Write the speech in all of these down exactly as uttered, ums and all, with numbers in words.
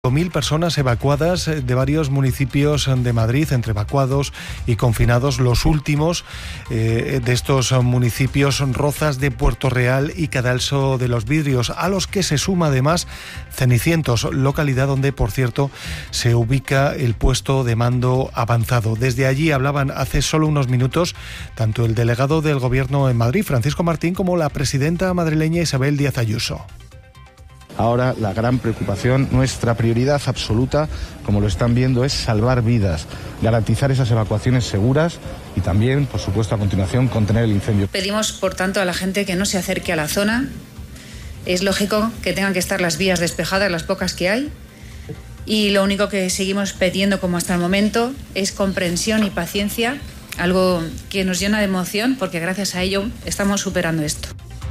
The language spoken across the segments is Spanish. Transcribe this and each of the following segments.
mil personas evacuadas de varios municipios de Madrid, entre evacuados y confinados. Los últimos eh, de estos municipios son Rozas de Puerto Real y Cadalso de los Vidrios, a los que se suma además Cenicientos, localidad donde, por cierto, se ubica el puesto de mando avanzado. Desde allí hablaban hace solo unos minutos tanto el delegado del Gobierno en Madrid, Francisco Martín, como la presidenta madrileña Isabel Díaz Ayuso. Ahora la gran preocupación, nuestra prioridad absoluta, como lo están viendo, es salvar vidas, garantizar esas evacuaciones seguras y también, por supuesto, a continuación, contener el incendio. Pedimos, por tanto, a la gente que no se acerque a la zona. Es lógico que tengan que estar las vías despejadas, las pocas que hay. Y lo único que seguimos pidiendo, como hasta el momento, es comprensión y paciencia, algo que nos llena de emoción, porque gracias a ello estamos superando esto.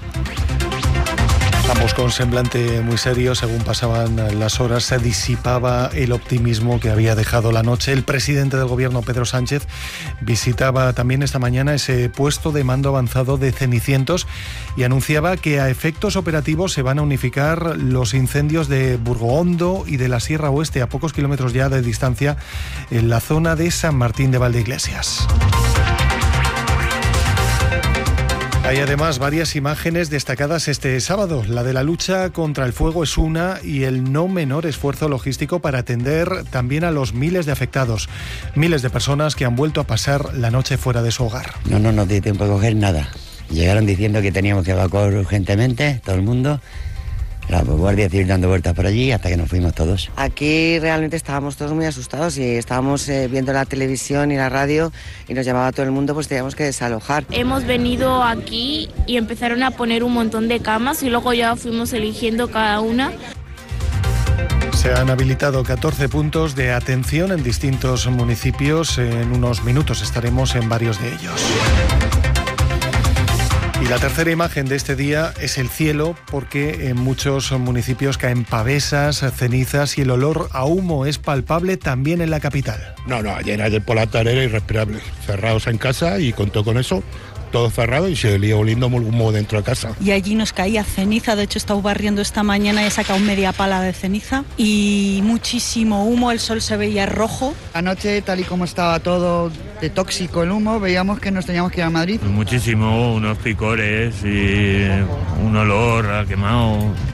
Ambos con semblante muy serio. Según pasaban las horas, se disipaba el optimismo que había dejado la noche. El presidente del Gobierno, Pedro Sánchez, visitaba también esta mañana ese puesto de mando avanzado de Cenicientos y anunciaba que a efectos operativos se van a unificar los incendios de Burgohondo y de la Sierra Oeste, a pocos kilómetros ya de distancia, en la zona de San Martín de Valdeiglesias. Hay además varias imágenes destacadas este sábado. La de la lucha contra el fuego es una, y el no menor esfuerzo logístico para atender también a los miles de afectados. Miles de personas que han vuelto a pasar la noche fuera de su hogar. No, no, no tiene tiempo de coger nada. Llegaron diciendo que teníamos que evacuar urgentemente, todo el mundo. La Guardia Civil dando vueltas por allí hasta que nos fuimos todos. Aquí realmente estábamos todos muy asustados y estábamos eh, viendo la televisión y la radio y nos llamaba todo el mundo, pues teníamos que desalojar. Hemos venido aquí y empezaron a poner un montón de camas y luego ya fuimos eligiendo cada una. Se han habilitado catorce puntos de atención en distintos municipios. En unos minutos estaremos en varios de ellos. Y la tercera imagen de este día es el cielo, porque en muchos municipios caen pavesas, cenizas, y el olor a humo es palpable también en la capital. No, no, ayer, ayer por la tarde era irrespirable. Cerrados en casa y contó con eso, todo cerrado, y se olía oliendo humo dentro de casa. Y allí nos caía ceniza. De hecho, he estado barriendo esta mañana y he sacado media pala de ceniza y muchísimo humo. El sol se veía rojo. Anoche, tal y como estaba todo de tóxico el humo, veíamos que nos teníamos que ir a Madrid. Muchísimo, unos picores y un olor a quemado.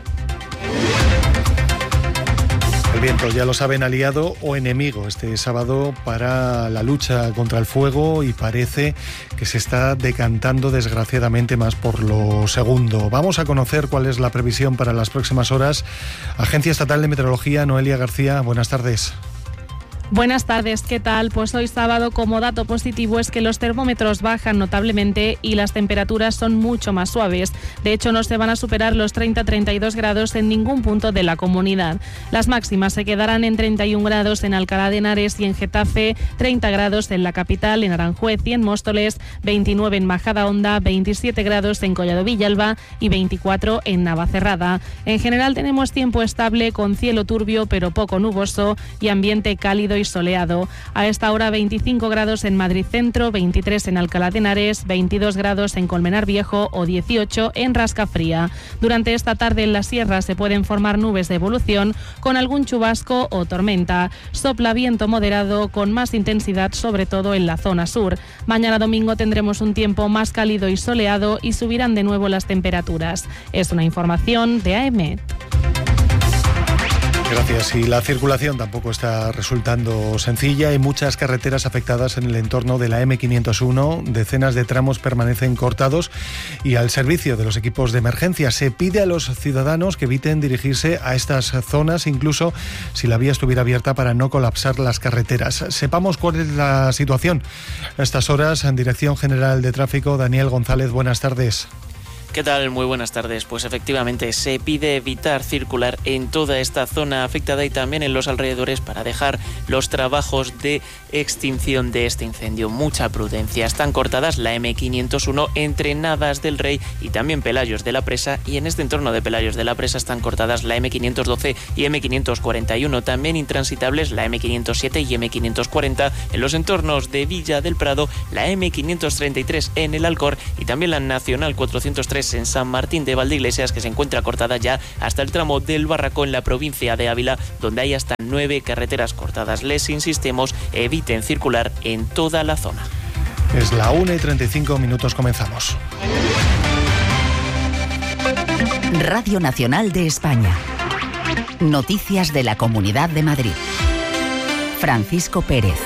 El viento, ya lo saben, aliado o enemigo este sábado para la lucha contra el fuego, y parece que se está decantando desgraciadamente más por lo segundo. Vamos a conocer cuál es la previsión para las próximas horas. Agencia Estatal de Meteorología, Noelia García, buenas tardes. Buenas tardes, ¿qué tal? Pues hoy sábado, como dato positivo, es que los termómetros bajan notablemente y las temperaturas son mucho más suaves. De hecho, no se van a superar los treinta a treinta y dos grados en ningún punto de la comunidad. Las máximas se quedarán en treinta y un grados en Alcalá de Henares y en Getafe, treinta grados en la capital, en Aranjuez y en Móstoles, veintinueve en Majadahonda, veintisiete grados en Collado Villalba y veinticuatro en Navacerrada. En general tenemos tiempo estable con cielo turbio pero poco nuboso y ambiente cálido y soleado. A esta hora veinticinco grados en Madrid Centro, veintitrés en Alcalá de Henares, veintidós grados en Colmenar Viejo o dieciocho en Rascafría. Durante esta tarde en la sierra se pueden formar nubes de evolución con algún chubasco o tormenta. Sopla viento moderado con más intensidad, sobre todo en la zona sur. Mañana domingo tendremos un tiempo más cálido y soleado y subirán de nuevo las temperaturas. Es una información de A E M E T. Gracias. Y la circulación tampoco está resultando sencilla. Hay muchas carreteras afectadas en el entorno de la eme quinientos uno. Decenas de tramos permanecen cortados y al servicio de los equipos de emergencia. Se pide a los ciudadanos que eviten dirigirse a estas zonas, incluso si la vía estuviera abierta, para no colapsar las carreteras. Sepamos cuál es la situación a estas horas. En Dirección General de Tráfico, Daniel González, buenas tardes. ¿Qué tal? Muy buenas tardes. Pues efectivamente se pide evitar circular en toda esta zona afectada y también en los alrededores para dejar los trabajos de extinción de este incendio. Mucha prudencia. Están cortadas la eme quinientos uno entre Navas del Rey y también Pelayos de la Presa, y en este entorno de Pelayos de la Presa están cortadas la eme quinientos doce y eme quinientos cuarenta y uno. También intransitables la eme quinientos siete y eme quinientos cuarenta. En los entornos de Villa del Prado la eme quinientos treinta y tres en el Alcor y también la Nacional cuatrocientos tres es en San Martín de Valdeiglesias, que se encuentra cortada ya hasta el tramo del Barraco en la provincia de Ávila, donde hay hasta nueve carreteras cortadas. Les insistimos, eviten circular en toda la zona. Es la una y treinta y cinco minutos, comenzamos. Radio Nacional de España. Noticias de la Comunidad de Madrid. Francisco Pérez.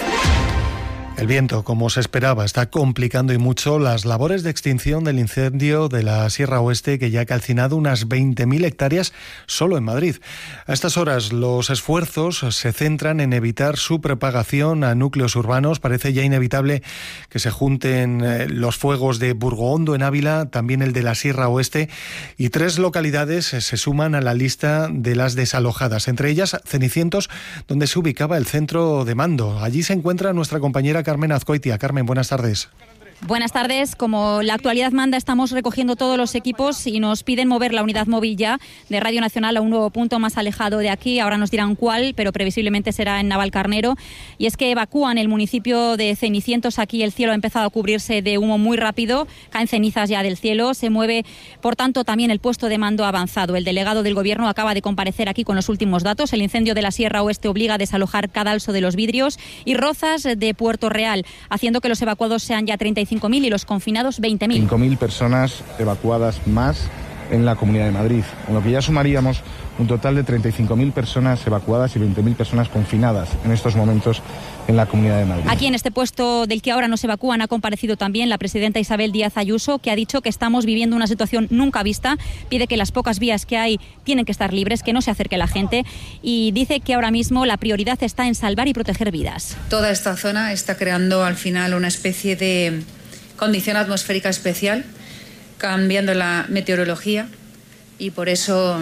El viento, como se esperaba, está complicando y mucho las labores de extinción del incendio de la Sierra Oeste, que ya ha calcinado unas veinte mil hectáreas solo en Madrid. A estas horas los esfuerzos se centran en evitar su propagación a núcleos urbanos. Parece ya inevitable que se junten los fuegos de Burgohondo en Ávila, también el de la Sierra Oeste, y tres localidades se suman a la lista de las desalojadas, entre ellas Cenicientos, donde se ubicaba el centro de mando. Allí se encuentra nuestra compañera Carmen Azcoitia. Carmen, buenas tardes. Buenas tardes. Como la actualidad manda, estamos recogiendo todos los equipos y nos piden mover la unidad móvil ya de Radio Nacional a un nuevo punto más alejado de aquí. Ahora nos dirán cuál, pero previsiblemente será en Navalcarnero. Y es que evacúan el municipio de Cenicientos. Aquí el cielo ha empezado a cubrirse de humo muy rápido. Caen cenizas ya del cielo. Se mueve, por tanto, también el puesto de mando avanzado. El delegado del Gobierno acaba de comparecer aquí con los últimos datos. El incendio de la Sierra Oeste obliga a desalojar Cadalso de los Vidrios y Rozas de Puerto Real, haciendo que los evacuados sean ya treinta y cinco mil y los confinados veinte mil. cinco mil personas evacuadas más en la Comunidad de Madrid, con lo que ya sumaríamos un total de treinta y cinco mil personas evacuadas y veinte mil personas confinadas en estos momentos en la Comunidad de Madrid. Aquí en este puesto del que ahora nos evacúan ha comparecido también la presidenta Isabel Díaz Ayuso, que ha dicho que estamos viviendo una situación nunca vista. Pide que las pocas vías que hay tienen que estar libres, que no se acerque la gente, y dice que ahora mismo la prioridad está en salvar y proteger vidas. Toda esta zona está creando al final una especie de condición atmosférica especial, cambiando la meteorología, y por eso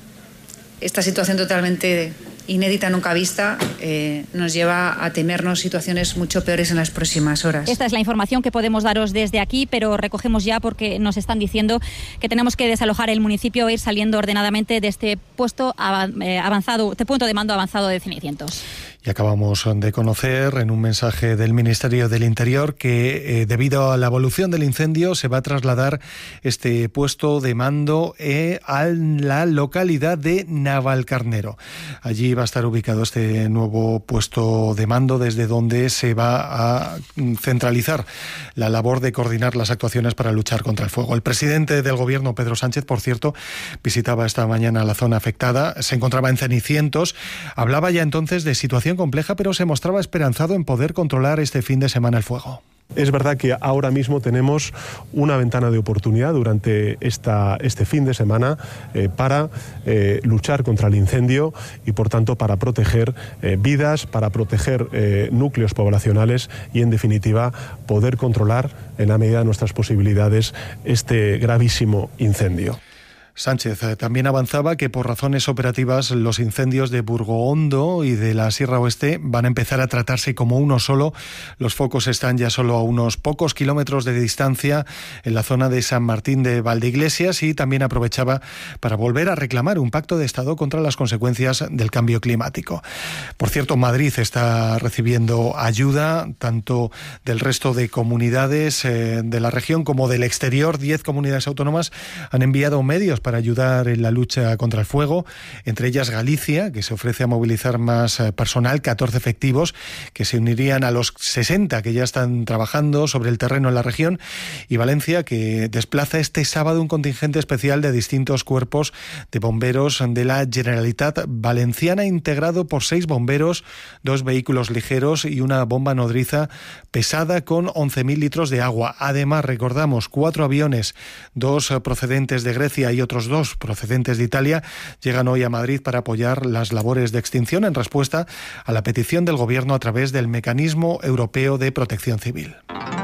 esta situación totalmente inédita, nunca vista, eh, nos lleva a temernos situaciones mucho peores en las próximas horas. Esta es la información que podemos daros desde aquí, pero recogemos ya porque nos están diciendo que tenemos que desalojar el municipio e ir saliendo ordenadamente de este puesto avanzado, este punto de mando avanzado de Cenicientos. Y acabamos de conocer en un mensaje del Ministerio del Interior que eh, debido a la evolución del incendio se va a trasladar este puesto de mando eh, a la localidad de Navalcarnero. Allí va a estar ubicado este nuevo puesto de mando, desde donde se va a centralizar la labor de coordinar las actuaciones para luchar contra el fuego. El presidente del Gobierno, Pedro Sánchez, por cierto, visitaba esta mañana la zona afectada, se encontraba en Cenicientos, hablaba ya entonces de situación compleja, pero se mostraba esperanzado en poder controlar este fin de semana el fuego. Es verdad que ahora mismo tenemos una ventana de oportunidad durante esta, este fin de semana eh, para eh, luchar contra el incendio y, por tanto, para proteger eh, vidas, para proteger eh, núcleos poblacionales y, en definitiva, poder controlar, en la medida de nuestras posibilidades, este gravísimo incendio. Sánchez también avanzaba que por razones operativas los incendios de Burgohondo y de la Sierra Oeste van a empezar a tratarse como uno solo. Los focos están ya solo a unos pocos kilómetros de distancia en la zona de San Martín de Valdeiglesias, y también aprovechaba para volver a reclamar un pacto de Estado contra las consecuencias del cambio climático. Por cierto, Madrid está recibiendo ayuda tanto del resto de comunidades eh, de la región como del exterior. Diez comunidades autónomas han enviado medios para ayudar en la lucha contra el fuego, entre ellas Galicia, que se ofrece a movilizar más personal, catorce efectivos, que se unirían a los sesenta que ya están trabajando sobre el terreno en la región, y Valencia, que desplaza este sábado un contingente especial de distintos cuerpos de bomberos de la Generalitat Valenciana, integrado por seis bomberos, dos vehículos ligeros y una bomba nodriza pesada con once mil litros de agua. Además, recordamos, cuatro aviones, dos procedentes de Grecia y otros dos procedentes de Italia, llegan hoy a Madrid para apoyar las labores de extinción en respuesta a la petición del Gobierno a través del Mecanismo Europeo de Protección Civil.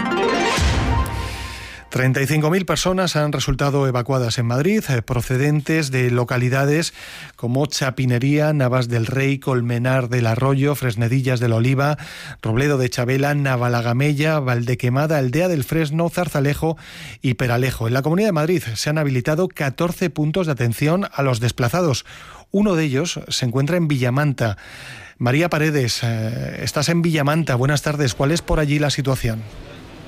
treinta y cinco mil personas han resultado evacuadas en Madrid, procedentes de localidades como Chapinería, Navas del Rey, Colmenar del Arroyo, Fresnedillas de la Oliva, Robledo de Chabela, Navalagamella, Valdequemada, Aldea del Fresno, Zarzalejo y Peralejo. En la Comunidad de Madrid se han habilitado catorce puntos de atención a los desplazados. Uno de ellos se encuentra en Villamanta. María Paredes, eh, estás en Villamanta. Buenas tardes. ¿Cuál es por allí la situación?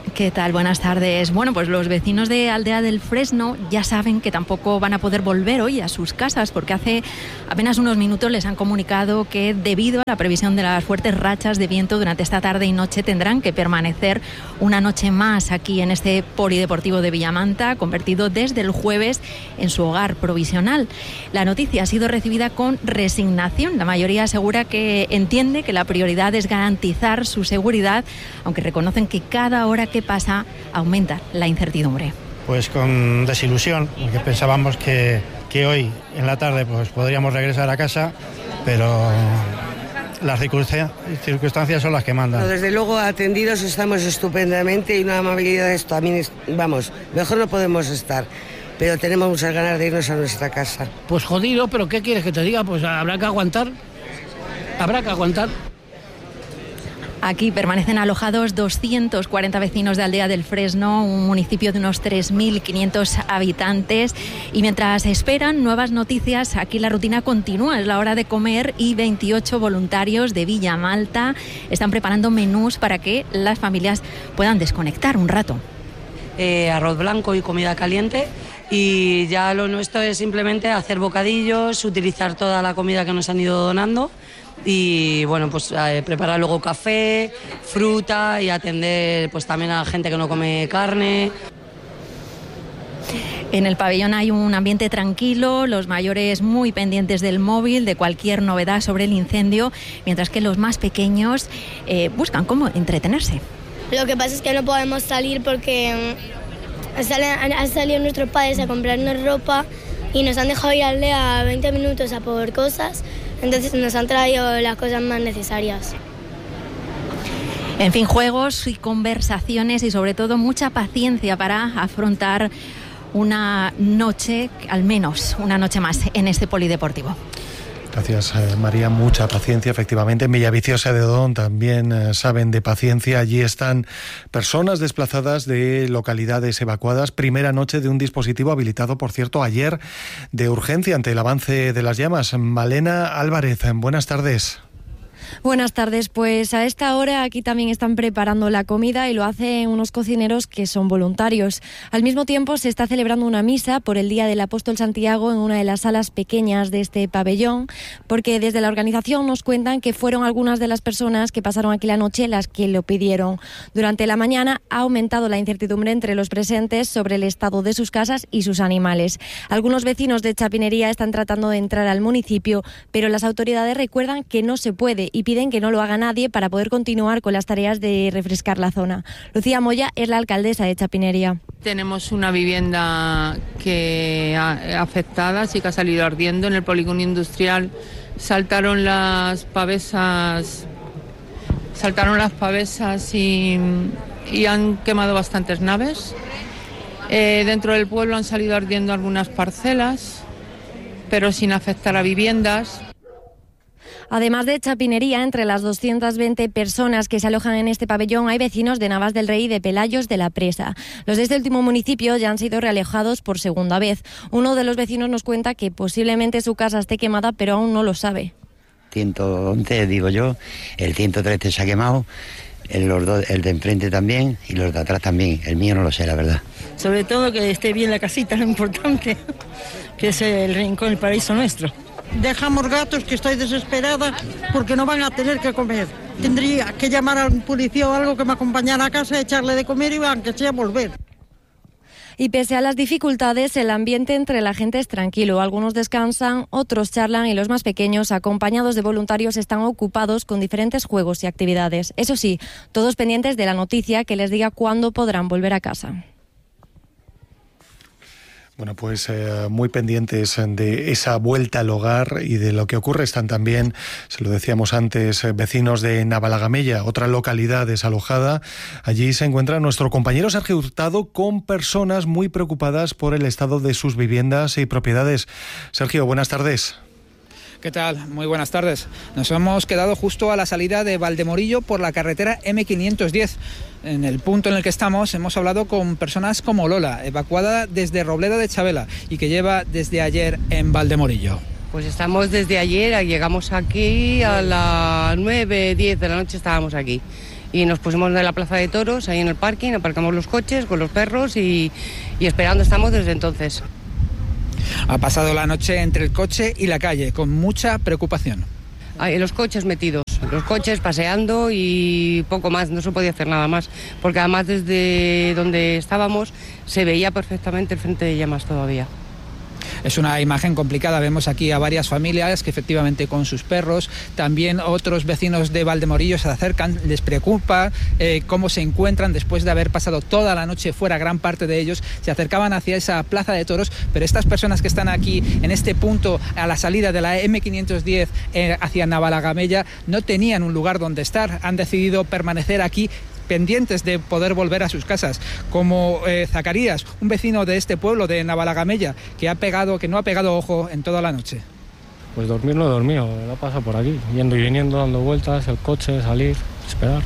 ¿Qué tal? Buenas tardes. Bueno, pues los vecinos de Aldea del Fresno ya saben que tampoco van a poder volver hoy a sus casas porque hace apenas unos minutos les han comunicado que debido a la previsión de las fuertes rachas de viento durante esta tarde y noche tendrán que permanecer una noche más aquí en este polideportivo de Villamanta, convertido desde el jueves en su hogar provisional. La noticia ha sido recibida con resignación. La mayoría asegura que entiende que la prioridad es garantizar su seguridad, aunque reconocen que cada hora que pasa aumenta la incertidumbre. Pues con desilusión, porque pensábamos que, que hoy en la tarde pues podríamos regresar a casa, pero las circunstancias son las que mandan. No, desde luego atendidos estamos estupendamente y una amabilidad de esto, también, vamos, mejor no podemos estar. Pero tenemos muchas ganas de irnos a nuestra casa. Pues jodido, pero ¿qué quieres que te diga? Pues habrá que aguantar, habrá que aguantar. Aquí permanecen alojados doscientos cuarenta vecinos de Aldea del Fresno, un municipio de unos tres mil quinientos habitantes. Y mientras esperan nuevas noticias, aquí la rutina continúa. Es la hora de comer y veintiocho voluntarios de Villamalta están preparando menús para que las familias puedan desconectar un rato. Eh, arroz blanco y comida caliente. Y ya lo nuestro es simplemente hacer bocadillos, utilizar toda la comida que nos han ido donando y bueno, pues eh, preparar luego café, fruta y atender pues también a la gente que no come carne. En el pabellón hay un ambiente tranquilo, los mayores muy pendientes del móvil, de cualquier novedad sobre el incendio, mientras que los más pequeños eh, buscan cómo entretenerse. Lo que pasa es que no podemos salir porque han salido nuestros padres a comprarnos ropa y nos han dejado ir al Aldea veinte minutos a por cosas, entonces nos han traído las cosas más necesarias. En fin, juegos y conversaciones y sobre todo mucha paciencia para afrontar una noche, al menos una noche más en este polideportivo. Gracias, eh, María. Mucha paciencia, efectivamente. En Villaviciosa de Odón también eh, saben de paciencia. Allí están personas desplazadas de localidades evacuadas. Primera noche de un dispositivo habilitado, por cierto, ayer de urgencia ante el avance de las llamas. Malena Álvarez, buenas tardes. Buenas tardes, pues a esta hora aquí también están preparando la comida y lo hacen unos cocineros que son voluntarios. Al mismo tiempo se está celebrando una misa por el Día del Apóstol Santiago en una de las salas pequeñas de este pabellón, porque desde la organización nos cuentan que fueron algunas de las personas que pasaron aquí la noche las que lo pidieron. Durante la mañana ha aumentado la incertidumbre entre los presentes sobre el estado de sus casas y sus animales. Algunos vecinos de Chapinería están tratando de entrar al municipio, pero las autoridades recuerdan que no se puede y piden que no lo haga nadie para poder continuar con las tareas de refrescar la zona. Lucía Moya es la alcaldesa de Chapinería. Tenemos una vivienda que ha afectada, sí que ha salido ardiendo. En el polígono industrial saltaron las pavesas, saltaron las pavesas y, y han quemado bastantes naves. Eh, dentro del pueblo han salido ardiendo algunas parcelas, pero sin afectar a viviendas. Además de Chapinería, entre las doscientas veinte personas que se alojan en este pabellón hay vecinos de Navas del Rey y de Pelayos de la Presa. Los de este último municipio ya han sido realojados por segunda vez. Uno de los vecinos nos cuenta que posiblemente su casa esté quemada, pero aún no lo sabe. ciento once, digo yo, el ciento trece se ha quemado, el, los dos, el de enfrente también y los de atrás también. El mío no lo sé, la verdad. Sobre todo que esté bien la casita, lo importante, que es el rincón, el paraíso nuestro. Dejamos gatos, que estoy desesperada porque no van a tener que comer. Tendría que llamar a un policía o algo que me acompañara a casa, echarle de comer y aunque sea volver. Y pese a las dificultades, el ambiente entre la gente es tranquilo. Algunos descansan, otros charlan y los más pequeños, acompañados de voluntarios, están ocupados con diferentes juegos y actividades. Eso sí, todos pendientes de la noticia que les diga cuándo podrán volver a casa. Bueno, pues eh, muy pendientes de esa vuelta al hogar y de lo que ocurre. Están también, se lo decíamos antes, eh, vecinos de Navalagamella, otra localidad desalojada. Allí se encuentra nuestro compañero Sergio Hurtado con personas muy preocupadas por el estado de sus viviendas y propiedades. Sergio, buenas tardes. ¿Qué tal? Muy buenas tardes. Nos hemos quedado justo a la salida de Valdemorillo por la carretera eme quinientos diez. En el punto en el que estamos hemos hablado con personas como Lola, evacuada desde Robleda de Chabela y que lleva desde ayer en Valdemorillo. Pues estamos desde ayer, llegamos aquí a las nueve, diez de la noche estábamos aquí. y nos pusimos en la plaza de toros, ahí en el parking, aparcamos los coches con los perros y, y esperando estamos desde entonces. Ha pasado la noche entre el coche y la calle, con mucha preocupación. Ahí los coches metidos, los coches paseando y poco más, no se podía hacer nada más, porque además desde donde estábamos se veía perfectamente el frente de llamas todavía. Es una imagen complicada, vemos aquí a varias familias que efectivamente con sus perros, también otros vecinos de Valdemorillo se acercan, les preocupa eh, cómo se encuentran después de haber pasado toda la noche fuera, gran parte de ellos se acercaban hacia esa plaza de toros, pero estas personas que están aquí en este punto a la salida de la eme quinientos diez eh, hacia Navalagamella no tenían un lugar donde estar, han decidido permanecer aquí pendientes de poder volver a sus casas, como eh, Zacarías, un vecino de este pueblo de Navalagamella, que ha pegado, que no ha pegado ojo en toda la noche. Pues dormir no he dormido, lo he pasado por aquí, yendo y viniendo, dando vueltas, el coche, salir, esperar.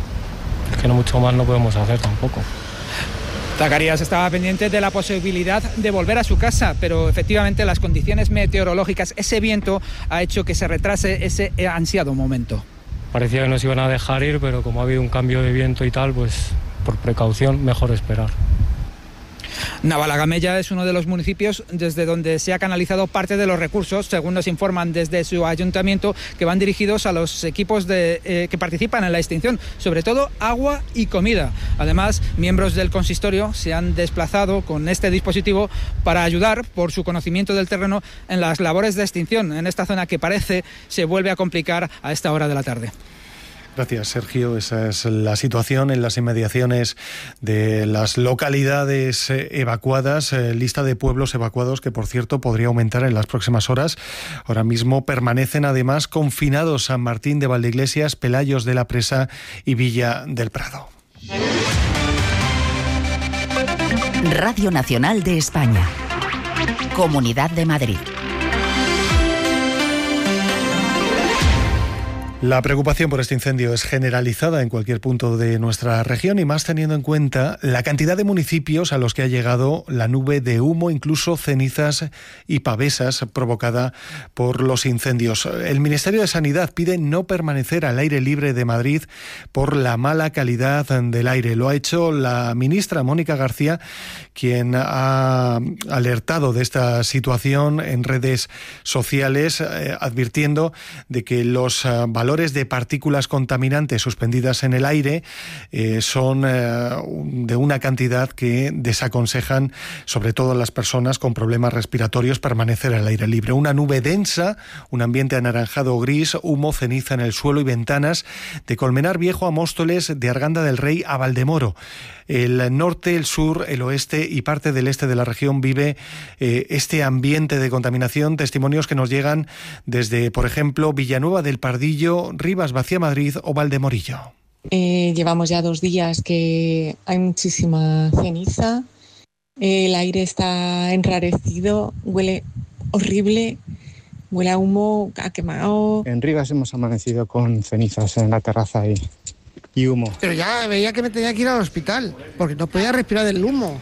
Es que no mucho más no podemos hacer tampoco. Zacarías estaba pendiente de la posibilidad de volver a su casa, pero efectivamente las condiciones meteorológicas, ese viento, ha hecho que se retrase ese ansiado momento. Parecía que nos iban a dejar ir, pero como ha habido un cambio de viento y tal, pues por precaución mejor esperar. Navalagamella es uno de los municipios desde donde se ha canalizado parte de los recursos, según nos informan desde su ayuntamiento, que van dirigidos a los equipos de, eh, que participan en la extinción, sobre todo agua y comida. Además, miembros del consistorio se han desplazado con este dispositivo para ayudar, por su conocimiento del terreno, en las labores de extinción en esta zona que parece se vuelve a complicar a esta hora de la tarde. Gracias, Sergio. Esa es la situación en las inmediaciones de las localidades evacuadas, eh, lista de pueblos evacuados que, por cierto, podría aumentar en las próximas horas. Ahora mismo permanecen además confinados San Martín de Valdeiglesias, Pelayos de la Presa y Villa del Prado. Radio Nacional de España. Comunidad de Madrid. La preocupación por este incendio es generalizada en cualquier punto de nuestra región y más teniendo en cuenta la cantidad de municipios a los que ha llegado la nube de humo, incluso cenizas y pavesas provocada por los incendios. El Ministerio de Sanidad pide no permanecer al aire libre de Madrid por la mala calidad del aire. Lo ha hecho la ministra Mónica García, quien ha alertado de esta situación en redes sociales, eh, advirtiendo de que los uh, valores de partículas contaminantes suspendidas en el aire eh, son eh, de una cantidad que desaconsejan, sobre todo a las personas con problemas respiratorios, permanecer al aire libre. Una nube densa, un ambiente anaranjado o gris, humo, ceniza en el suelo y ventanas de Colmenar Viejo a Móstoles, de Arganda del Rey a Valdemoro. El norte, el sur, el oeste y parte del este de la región vive eh, este ambiente de contaminación. Testimonios que nos llegan desde, por ejemplo, Villanueva del Pardillo, Rivas Vacía Madrid o Valdemorillo. Eh, llevamos ya dos días que hay muchísima ceniza, el aire está enrarecido, huele horrible, huele a humo, a quemado. En Rivas hemos amanecido con cenizas en la terraza y, y humo. Pero ya veía que me tenía que ir al hospital, porque no podía respirar del humo.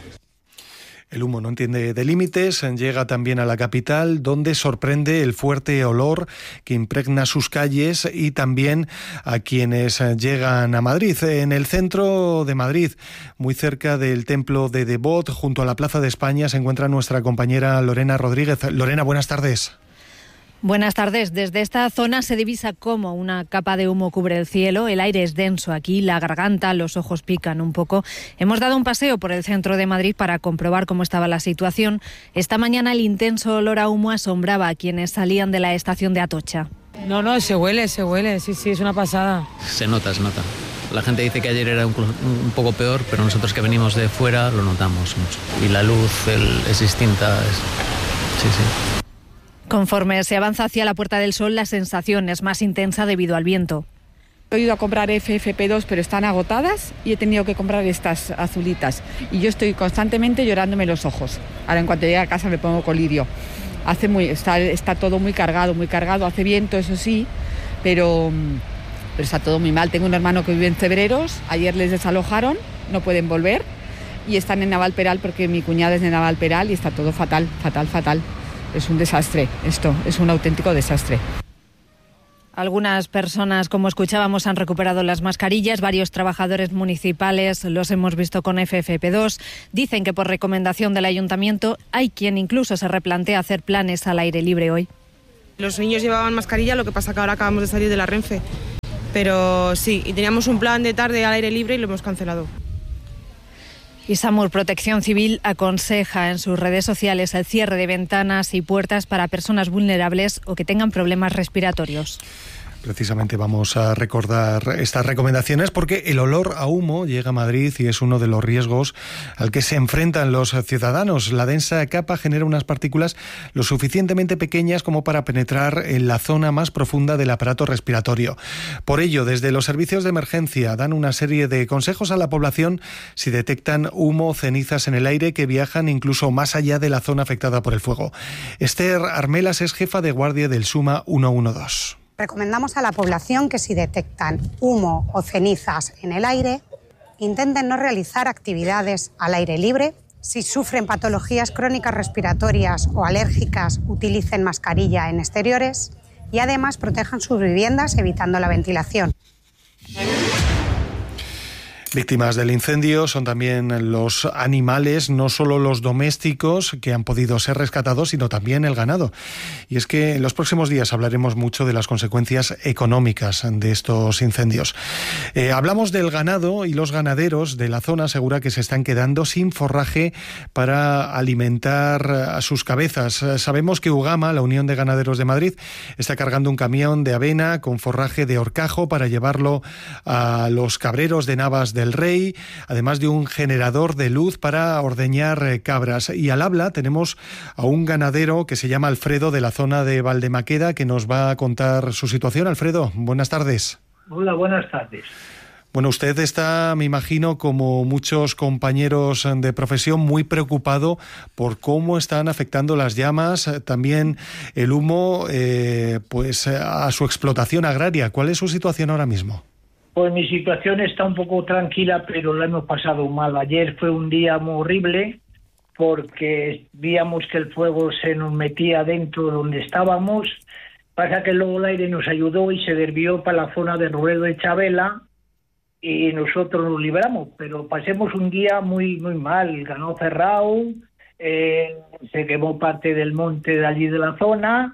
El humo no entiende de límites, llega también a la capital, donde sorprende el fuerte olor que impregna sus calles y también a quienes llegan a Madrid. En el centro de Madrid, muy cerca del templo de Devot, junto a la Plaza de España, se encuentra nuestra compañera Lorena Rodríguez. Lorena, buenas tardes. Buenas tardes. Desde esta zona se divisa cómo una capa de humo cubre el cielo. El aire es denso aquí, la garganta, los ojos pican un poco. Hemos dado un paseo por el centro de Madrid para comprobar cómo estaba la situación. Esta mañana el intenso olor a humo asombraba a quienes salían de la estación de Atocha. No, no, se huele, se huele. Sí, sí, es una pasada. Se nota, se nota. La gente dice que ayer era un, un poco peor, pero nosotros que venimos de fuera lo notamos mucho. Y la luz el, es distinta. Es... Sí, sí. Conforme se avanza hacia la Puerta del Sol, la sensación es más intensa debido al viento. He ido a comprar F F P dos, pero están agotadas y he tenido que comprar estas azulitas. Y yo estoy constantemente llorándome los ojos. Ahora, en cuanto llegue a casa, me pongo colirio. Hace muy, está, está todo muy cargado, muy cargado. Hace viento, eso sí, pero, pero está todo muy mal. Tengo un hermano que vive en Cebreros. Ayer les desalojaron, no pueden volver. Y están en Navalperal porque mi cuñada es de Navalperal y está todo fatal, fatal, fatal. Es un desastre esto, es un auténtico desastre. Algunas personas, como escuchábamos, han recuperado las mascarillas. Varios trabajadores municipales los hemos visto con F F P dos. Dicen que por recomendación del ayuntamiento hay quien incluso se replantea hacer planes al aire libre hoy. Los niños llevaban mascarilla, lo que pasa que ahora acabamos de salir de la Renfe. Pero sí, y teníamos un plan de tarde al aire libre y lo hemos cancelado. Y SAMUR Protección Civil aconseja en sus redes sociales el cierre de ventanas y puertas para personas vulnerables o que tengan problemas respiratorios. Precisamente vamos a recordar estas recomendaciones porque el olor a humo llega a Madrid y es uno de los riesgos al que se enfrentan los ciudadanos. La densa capa genera unas partículas lo suficientemente pequeñas como para penetrar en la zona más profunda del aparato respiratorio. Por ello, desde los servicios de emergencia dan una serie de consejos a la población si detectan humo o cenizas en el aire que viajan incluso más allá de la zona afectada por el fuego. Esther Armelas es jefa de guardia del SUMA ciento doce. Recomendamos a la población que si detectan humo o cenizas en el aire, intenten no realizar actividades al aire libre. Si sufren patologías crónicas respiratorias o alérgicas, utilicen mascarilla en exteriores y además protejan sus viviendas evitando la ventilación. Víctimas del incendio son también los animales, no solo los domésticos que han podido ser rescatados, sino también el ganado. Y es que en los próximos días hablaremos mucho de las consecuencias económicas de estos incendios. Eh, hablamos del ganado y los ganaderos de la zona asegura que se están quedando sin forraje para alimentar a sus cabezas. Sabemos que Ugama, la Unión de Ganaderos de Madrid, está cargando un camión de avena con forraje de horcajo para llevarlo a los cabreros de Navas de del Rey, además de un generador de luz para ordeñar cabras. Y al habla tenemos a un ganadero que se llama Alfredo de la zona de Valdemaqueda que nos va a contar su situación. Alfredo, buenas tardes. Hola, buenas tardes. Bueno, usted está, me imagino, como muchos compañeros de profesión, muy preocupado por cómo están afectando las llamas, también el humo, eh, pues a su explotación agraria. ¿Cuál es su situación ahora mismo? Pues mi situación está un poco tranquila, pero la hemos pasado mal. Ayer fue un día muy horrible porque víamos que el fuego se nos metía dentro donde estábamos. Pasa que luego el aire nos ayudó y se desvió para la zona de Ruedo de Chabela y nosotros nos libramos. Pero pasemos un día muy muy mal. El ganado cerrado, eh, se quemó parte del monte de allí de la zona.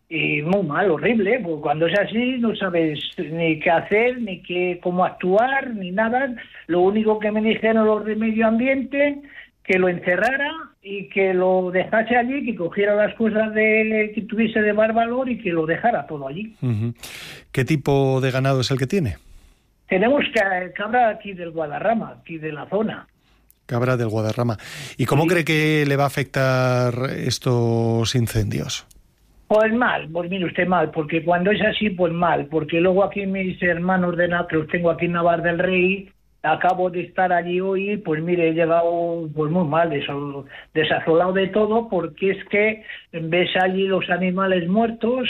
Y muy mal, horrible, porque cuando es así no sabes ni qué hacer, ni qué, cómo actuar, ni nada. Lo único que me dijeron los de medio ambiente, que lo encerrara y que lo dejase allí, que cogiera las cosas de que tuviese de más valor y que lo dejara todo allí. Uh-huh. ¿Qué tipo de ganado es el que tiene? Tenemos cabra aquí del Guadarrama, aquí de la zona. Cabra del Guadarrama. ¿Y cómo sí. cree que le va a afectar estos incendios? Pues mal, pues mire usted mal, porque cuando es así, pues mal, porque luego aquí mis hermanos de Navas, que los tengo aquí en Navas del Rey, acabo de estar allí hoy, pues mire, he llegado pues muy mal, desol, desasolado de todo, porque es que ves allí los animales muertos,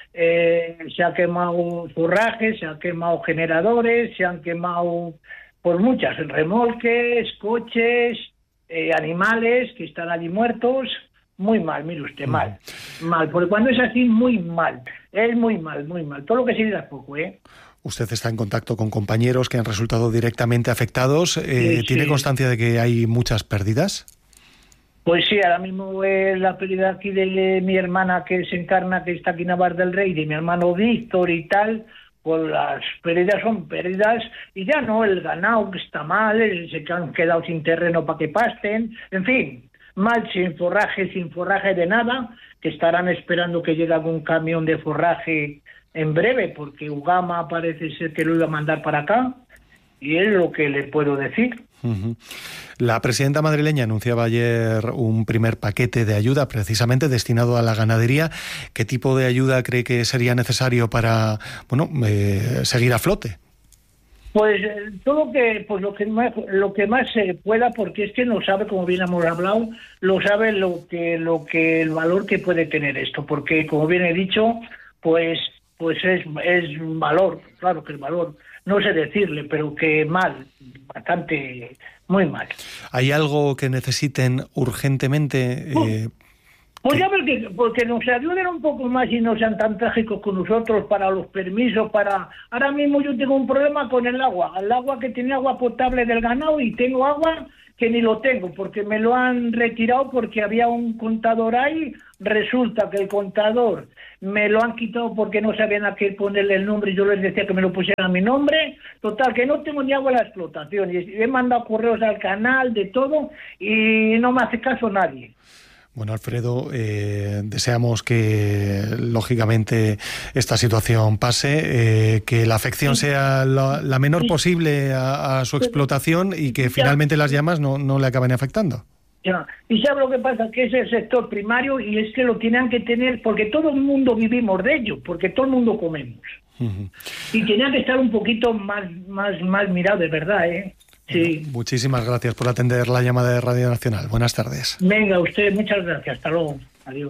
eh, se ha quemado forrajes, se han quemado generadores, se han quemado pues muchas, remolques, coches, eh, animales que están allí muertos. Muy mal, mire usted, mal, mal, porque cuando es así, muy mal, es muy mal, muy mal, todo lo que se diga es poco, ¿eh? Usted está en contacto con compañeros que han resultado directamente afectados, eh, sí, ¿tiene sí. constancia de que hay muchas pérdidas? Pues sí, ahora mismo es la pérdida aquí de mi hermana que se encarna, que está aquí en Navas del Rey, de mi hermano Víctor y tal, pues las pérdidas son pérdidas, y ya no, el ganado que está mal, se han quedado sin terreno para que pasten, en fin... Mal, sin forraje, sin forraje de nada, que estarán esperando que llegue algún camión de forraje en breve, porque Ugama parece ser que lo iba a mandar para acá, y es lo que le puedo decir. Uh-huh. La presidenta madrileña anunciaba ayer un primer paquete de ayuda precisamente destinado a la ganadería. ¿Qué tipo de ayuda cree que sería necesario para, bueno, eh, seguir a flote? Pues todo que pues lo que más lo que más se pueda, porque es que no sabe, como bien hemos hablado, lo sabe lo que lo que el valor que puede tener esto, porque como bien he dicho, pues pues es es un valor, claro que el valor, no sé decirle, pero que mal, bastante muy mal. ¿Hay algo que necesiten urgentemente? Eh... Pues ya porque, porque nos ayuden un poco más y no sean tan trágicos con nosotros para los permisos, para... Ahora mismo yo tengo un problema con el agua, el agua que tiene agua potable del ganado y tengo agua que ni lo tengo porque me lo han retirado porque había un contador ahí, resulta que el contador me lo han quitado porque no sabían a qué ponerle el nombre y yo les decía que me lo pusieran a mi nombre, total que no tengo ni agua en la explotación y he mandado correos al canal de todo y no me hace caso nadie. Bueno, Alfredo, eh, deseamos que, lógicamente, esta situación pase, eh, que la afección sí. sea la, la menor sí. posible a, a su explotación y que finalmente las llamas no, no le acaben afectando. Ya. Y ¿sabes lo que pasa? Que es el sector primario y es que lo tienen que tener, porque todo el mundo vivimos de ello, porque todo el mundo comemos. Uh-huh. Y tenían que estar un poquito más, más, más mirado, de verdad, ¿eh? Sí. Bueno, muchísimas gracias por atender la llamada de Radio Nacional. Buenas tardes. Venga, usted, muchas gracias. Hasta luego. Adiós.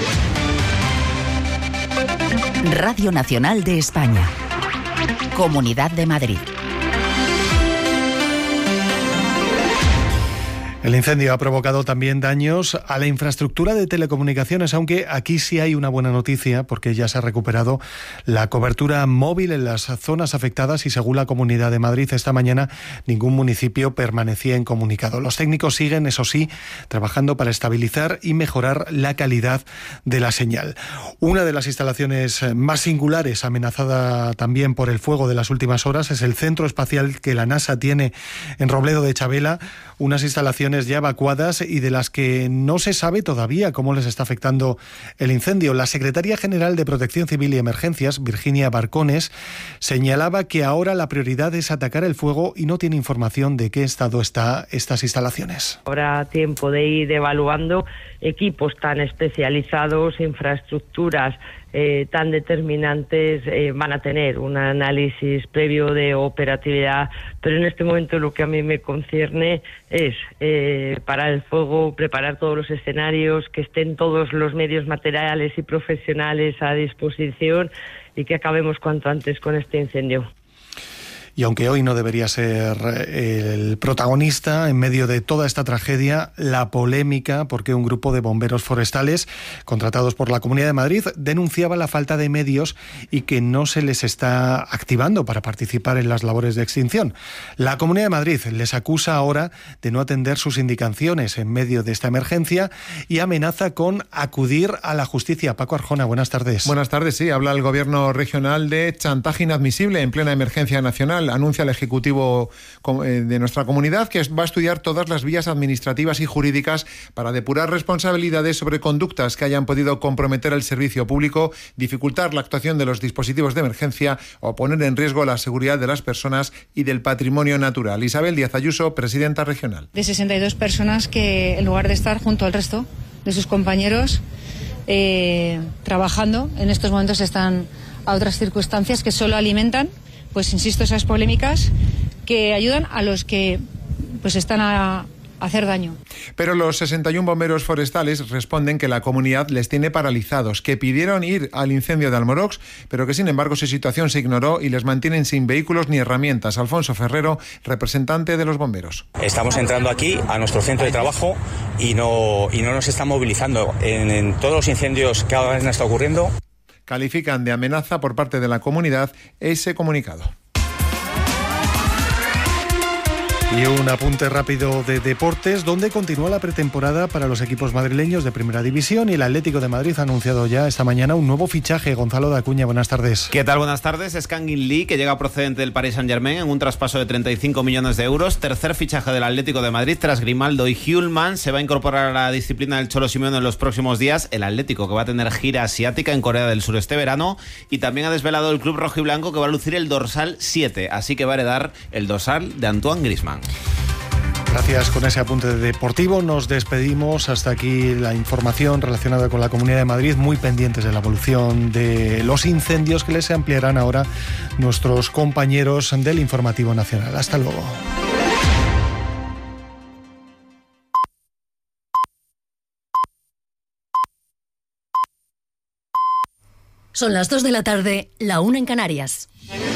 Radio Nacional de España. Comunidad de Madrid. El incendio ha provocado también daños a la infraestructura de telecomunicaciones, aunque aquí sí hay una buena noticia porque ya se ha recuperado la cobertura móvil en las zonas afectadas y según la Comunidad de Madrid esta mañana ningún municipio permanecía incomunicado. Los técnicos siguen, eso sí, trabajando para estabilizar y mejorar la calidad de la señal. Una de las instalaciones más singulares amenazada también por el fuego de las últimas horas es el centro espacial que la NASA tiene en Robledo de Chavela, unas instalaciones ya evacuadas y de las que no se sabe todavía cómo les está afectando el incendio. La secretaria general de Protección Civil y Emergencias, Virginia Barcones, señalaba que ahora la prioridad es atacar el fuego y no tiene información de qué estado están estas instalaciones. Habrá tiempo de ir evaluando equipos tan especializados, infraestructuras Eh, tan determinantes, eh, van a tener un análisis previo de operatividad, pero en este momento lo que a mí me concierne es eh, parar el fuego, preparar todos los escenarios, que estén todos los medios materiales y profesionales a disposición y que acabemos cuanto antes con este incendio. Y aunque hoy no debería ser el protagonista en medio de toda esta tragedia, la polémica porque un grupo de bomberos forestales contratados por la Comunidad de Madrid denunciaba la falta de medios y que no se les está activando para participar en las labores de extinción. La Comunidad de Madrid les acusa ahora de no atender sus indicaciones en medio de esta emergencia y amenaza con acudir a la justicia. Paco Arjona, buenas tardes. Buenas tardes, sí. Habla el Gobierno regional de chantaje inadmisible en plena emergencia nacional. Anuncia el Ejecutivo de nuestra comunidad que va a estudiar todas las vías administrativas y jurídicas para depurar responsabilidades sobre conductas que hayan podido comprometer el servicio público, dificultar la actuación de los dispositivos de emergencia o poner en riesgo la seguridad de las personas y del patrimonio natural. Isabel Díaz Ayuso, presidenta regional. De sesenta y dos personas que, en lugar de estar junto al resto de sus compañeros, eh, trabajando, en estos momentos están a otras circunstancias que solo alimentan, pues insisto, esas polémicas que ayudan a los que pues están a hacer daño. Pero los sesenta y uno bomberos forestales responden que la comunidad les tiene paralizados, que pidieron ir al incendio de Almorox, pero que sin embargo su situación se ignoró y les mantienen sin vehículos ni herramientas. Alfonso Ferrero, representante de los bomberos. Estamos entrando aquí a nuestro centro de trabajo y no, y no nos están movilizando. En, en todos los incendios que ahora están ocurriendo, califican de amenaza por parte de la comunidad ese comunicado. Y un apunte rápido de deportes, donde continúa la pretemporada para los equipos madrileños de Primera División y el Atlético de Madrid ha anunciado ya esta mañana un nuevo fichaje. Gonzalo de Acuña, buenas tardes. ¿Qué tal? Buenas tardes. Es Kangin Lee, que llega procedente del Paris Saint-Germain en un traspaso de treinta y cinco millones de euros. Tercer fichaje del Atlético de Madrid tras Grimaldo y Hjulman. Se va a incorporar a la disciplina del Cholo Simeone en los próximos días. El Atlético, que va a tener gira asiática en Corea del Sur este verano. Y también ha desvelado el club rojiblanco que va a lucir el dorsal siete. Así que va a heredar el dorsal de Antoine Griezmann. Gracias. Con ese apunte deportivo nos despedimos. Hasta aquí la información relacionada con la Comunidad de Madrid, muy pendientes de la evolución de los incendios que les ampliarán ahora nuestros compañeros del Informativo Nacional. Hasta luego. Son las dos de la tarde, la una en Canarias.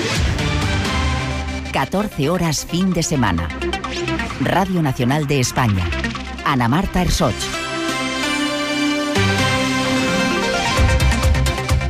catorce horas fin de semana. Radio Nacional de España. Ana Marta Ersoch.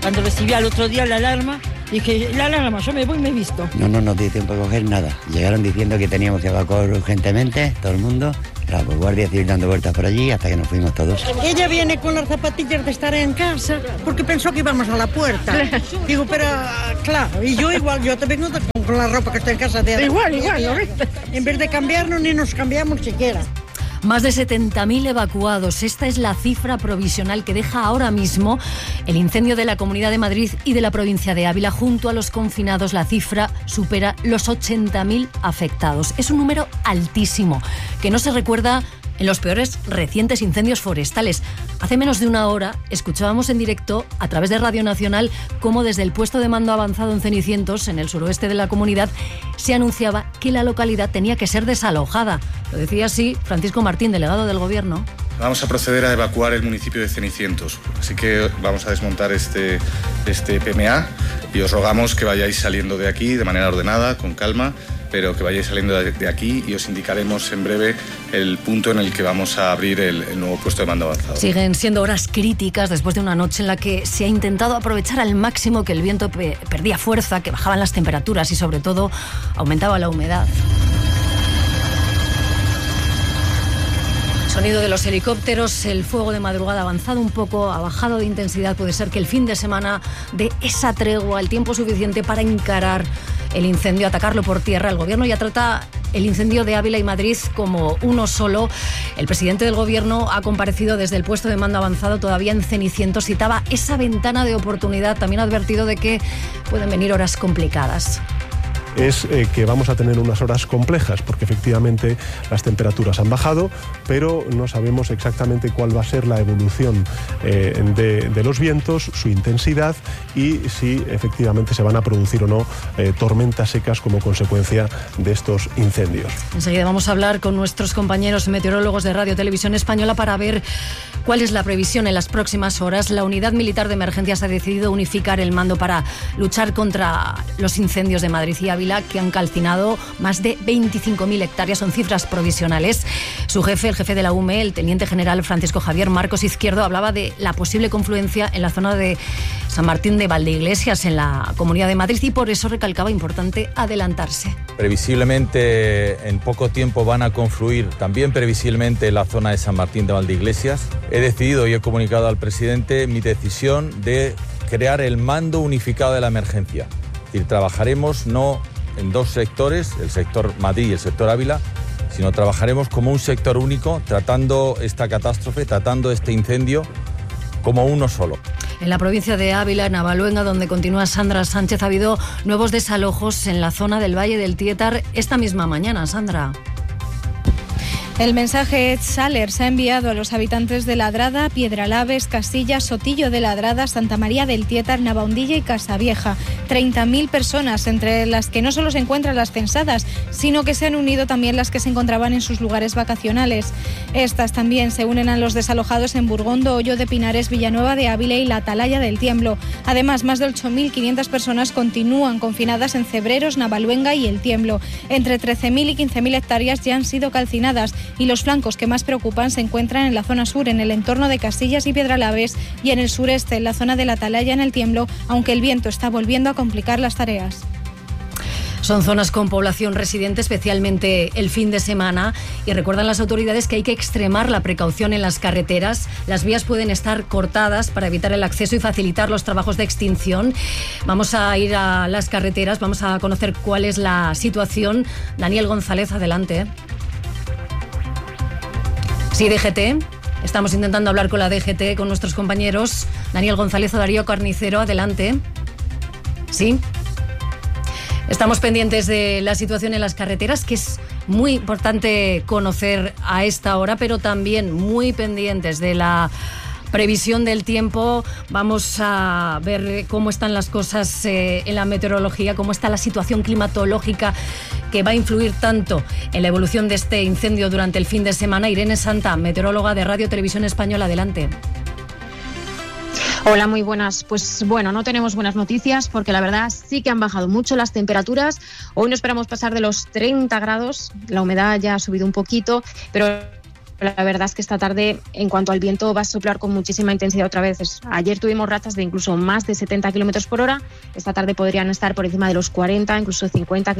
Cuando recibí al otro día la alarma, dije, la alarma, yo me voy y me he visto. No, no nos dio tiempo a coger nada. Llegaron diciendo que teníamos que evacuar urgentemente, todo el mundo. Claro, pues guardia civil dando vueltas por allí hasta que nos fuimos todos. Ella viene con las zapatillas de estar en casa porque pensó que íbamos a la puerta. Digo, pero claro, y yo igual, yo te vengo con, con la ropa que está en casa de... Igual, igual, ¿no? En vez de cambiarnos ni nos cambiamos siquiera. Más de setenta mil evacuados. Esta es la cifra provisional que deja ahora mismo el incendio de la Comunidad de Madrid y de la provincia de Ávila. Junto a los confinados, la cifra supera los ochenta mil afectados. Es un número altísimo que no se recuerda en los peores recientes incendios forestales. Hace menos de una hora escuchábamos en directo a través de Radio Nacional cómo desde el puesto de mando avanzado en Cenicientos, en el suroeste de la comunidad, se anunciaba que la localidad tenía que ser desalojada. Lo decía así Francisco Martín, delegado del Gobierno. Vamos a proceder a evacuar el municipio de Cenicientos, así que vamos a desmontar este, este P M A y os rogamos que vayáis saliendo de aquí de manera ordenada, con calma, pero que vayáis saliendo de aquí y os indicaremos en breve el punto en el que vamos a abrir el, el nuevo puesto de mando avanzado. Siguen siendo horas críticas después de una noche en la que se ha intentado aprovechar al máximo que el viento pe- perdía fuerza, que bajaban las temperaturas y sobre todo aumentaba la humedad. Sonido de los helicópteros, el fuego de madrugada ha avanzado un poco, ha bajado de intensidad. Puede ser que el fin de semana dé esa tregua, el tiempo suficiente para encarar el incendio, atacarlo por tierra. El Gobierno ya trata el incendio de Ávila y Madrid como uno solo. El presidente del Gobierno ha comparecido desde el puesto de mando avanzado todavía en Cenicientos. Citaba esa ventana de oportunidad. También ha advertido de que pueden venir horas complicadas. Es eh, que vamos a tener unas horas complejas, porque efectivamente las temperaturas han bajado, pero no sabemos exactamente cuál va a ser la evolución eh, de, de los vientos, su intensidad y si efectivamente se van a producir o no eh, tormentas secas como consecuencia de estos incendios. Enseguida vamos a hablar con nuestros compañeros meteorólogos de Radio Televisión Española para ver cuál es la previsión en las próximas horas. La Unidad Militar de Emergencias ha decidido unificar el mando para luchar contra los incendios de Madrid y Ávila, que han calcinado más de veinticinco mil hectáreas, son cifras provisionales. Su jefe, el jefe de la U M E, el teniente general Francisco Javier Marcos Izquierdo, hablaba de la posible confluencia en la zona de San Martín de Valdeiglesias, en la Comunidad de Madrid, y por eso recalcaba importante adelantarse. Previsiblemente en poco tiempo van a confluir también previsiblemente en la zona de San Martín de Valdeiglesias. He decidido y he comunicado al presidente mi decisión de crear el mando unificado de la emergencia. Es decir, trabajaremos no en dos sectores, el sector Madrid y el sector Ávila, sino trabajaremos como un sector único, tratando esta catástrofe, tratando este incendio como uno solo. En la provincia de Ávila, en Avaluenga, donde continúa Sandra Sánchez, ha habido nuevos desalojos en la zona del Valle del Tietar esta misma mañana. Sandra. El mensaje Saler se ha enviado a los habitantes de Ladrada, Piedralaves, Casillas, Sotillo de Ladrada, Santa María del Tietar, Navaundilla y Casavieja. treinta mil personas, entre las que no solo se encuentran las censadas, sino que se han unido también las que se encontraban en sus lugares vacacionales. Estas también se unen a los desalojados en Burgondo, Hoyo de Pinares, Villanueva de Ávila y la Atalaya del Tiemblo. Además, más de ocho mil quinientas personas continúan confinadas en Cebreros, Navaluenga y El Tiemblo. Entre trece mil y quince mil hectáreas ya han sido calcinadas, y los flancos que más preocupan se encuentran en la zona sur, en el entorno de Casillas y Piedralaves, y en el sureste, en la zona de la Atalaya, en El Tiemblo, aunque el viento está volviendo a complicar las tareas. Son zonas con población residente, especialmente el fin de semana, y recuerdan las autoridades que hay que extremar la precaución en las carreteras. Las vías pueden estar cortadas para evitar el acceso y facilitar los trabajos de extinción. Vamos a ir a las carreteras, vamos a conocer cuál es la situación. Daniel González, adelante. Sí, D G T. Estamos intentando hablar con la D G T, con nuestros compañeros. Daniel González o Darío Carnicero, adelante. Sí. Estamos pendientes de la situación en las carreteras, que es muy importante conocer a esta hora, pero también muy pendientes de la previsión del tiempo. Vamos a ver cómo están las cosas eh, en la meteorología, cómo está la situación climatológica que va a influir tanto en la evolución de este incendio durante el fin de semana. Irene Santa, meteoróloga de Radio Televisión Española, adelante. Hola, muy buenas. Pues bueno, no tenemos buenas noticias porque la verdad sí que han bajado mucho las temperaturas. Hoy no esperamos pasar de los treinta grados, la humedad ya ha subido un poquito, pero la verdad es que esta tarde, en cuanto al viento, va a soplar con muchísima intensidad otra vez. Ayer tuvimos rachas de incluso más de setenta kilómetros por hora. Esta tarde podrían estar por encima de los cuarenta, incluso cincuenta,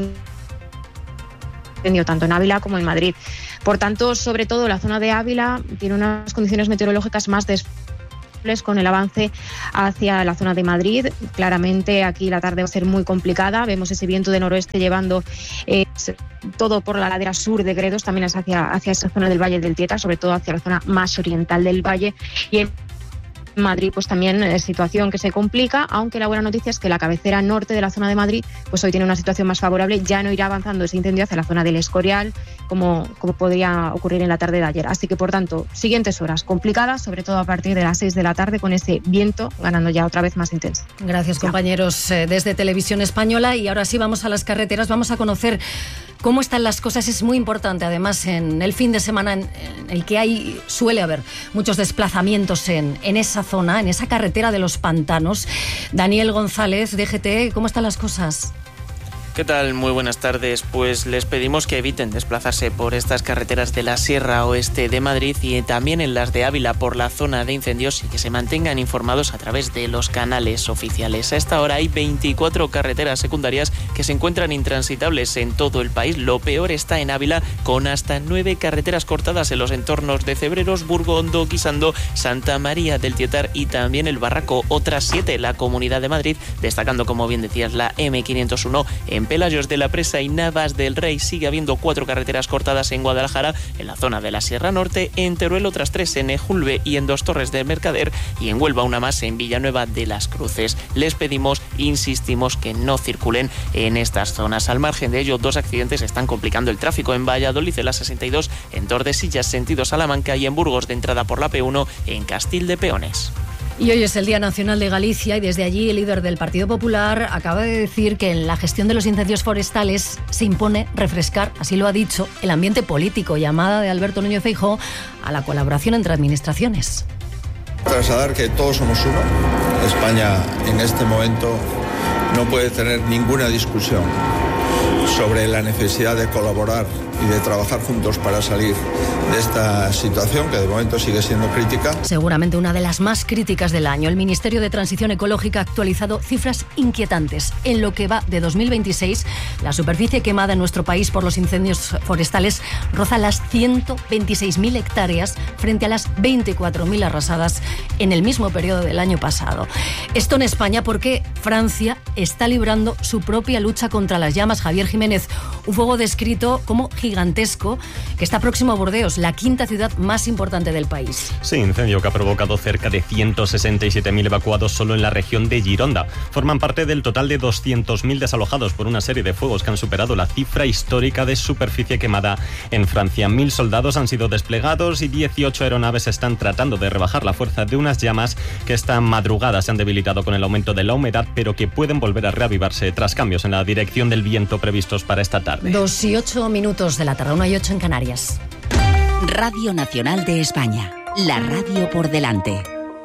tanto en Ávila como en Madrid. Por tanto, sobre todo la zona de Ávila tiene unas condiciones meteorológicas más destacables con el avance hacia la zona de Madrid. Claramente aquí la tarde va a ser muy complicada. Vemos ese viento de noroeste llevando eh, todo por la ladera sur de Gredos, también es hacia, hacia esa zona del Valle del Tieta, sobre todo hacia la zona más oriental del valle. Y en Madrid pues también es situación que se complica, aunque la buena noticia es que la cabecera norte de la zona de Madrid pues hoy tiene una situación más favorable, ya no irá avanzando ese incendio hacia la zona del Escorial como, como podría ocurrir en la tarde de ayer. Así que por tanto, siguientes horas complicadas, sobre todo a partir de las seis de la tarde con ese viento ganando ya otra vez más intenso. Gracias compañeros desde Televisión Española, y ahora sí vamos a las carreteras, vamos a conocer cómo están las cosas. Es muy importante además en el fin de semana en, en el que hay suele haber muchos desplazamientos en, en esa zona, en esa carretera de los pantanos. Daniel González, D G T, ¿cómo están las cosas? ¿Qué tal? Muy buenas tardes. Pues les pedimos que eviten desplazarse por estas carreteras de la Sierra Oeste de Madrid y también en las de Ávila por la zona de incendios, y que se mantengan informados a través de los canales oficiales. A esta hora hay veinticuatro carreteras secundarias que se encuentran intransitables en todo el país. Lo peor está en Ávila, con hasta nueve carreteras cortadas en los entornos de Cebreros, Burgo Hondo, Guisando, Santa María del Tietar y también el Barraco. Otras siete la Comunidad de Madrid, destacando, como bien decías, la eme quinientos uno en Pelayos de la Presa y Navas del Rey. Sigue habiendo cuatro carreteras cortadas en Guadalajara, en la zona de la Sierra Norte, en Teruel otras tres, en Ejulbe y en Dos Torres del Mercader, y en Huelva una más en Villanueva de las Cruces. Les pedimos, insistimos, que no circulen en estas zonas. Al margen de ello, dos accidentes están complicando el tráfico en Valladolid, en la sesenta y dos, en Tordesillas sentido Salamanca, y en Burgos de entrada por la pe uno, en Castil de Peones. Y hoy es el Día Nacional de Galicia, y desde allí el líder del Partido Popular acaba de decir que en la gestión de los incendios forestales se impone refrescar, así lo ha dicho, el ambiente político. Llamada de Alberto Núñez Feijóo a la colaboración entre administraciones. Trasladar que todos somos uno. España en este momento no puede tener ninguna discusión sobre la necesidad de colaborar y de trabajar juntos para salir de esta situación, que de momento sigue siendo crítica. Seguramente una de las más críticas del año. El Ministerio de Transición Ecológica ha actualizado cifras inquietantes. En lo que va de dos mil veintiséis, la superficie quemada en nuestro país por los incendios forestales roza las ciento veintiséis mil hectáreas frente a las veinticuatro mil arrasadas en el mismo periodo del año pasado. Esto en España porque Francia está librando su propia lucha contra las llamas. Javier Jiménez, un fuego descrito como gigantesco que está próximo a Burdeos, la quinta ciudad más importante del país. Sí, incendio que ha provocado cerca de ciento sesenta y siete mil evacuados solo en la región de Gironda. Forman parte del total de doscientos mil desalojados por una serie de fuegos que han superado la cifra histórica de superficie quemada en Francia. Mil soldados han sido desplegados y dieciocho aeronaves están tratando de rebajar la fuerza de unas llamas que esta madrugada se han debilitado con el aumento de la humedad, pero que pueden volver a reavivarse tras cambios en la dirección del viento previstos para esta tarde. Dos y ocho minutos de la tarde, una y ocho en Canarias. Radio Nacional de España, la radio por delante.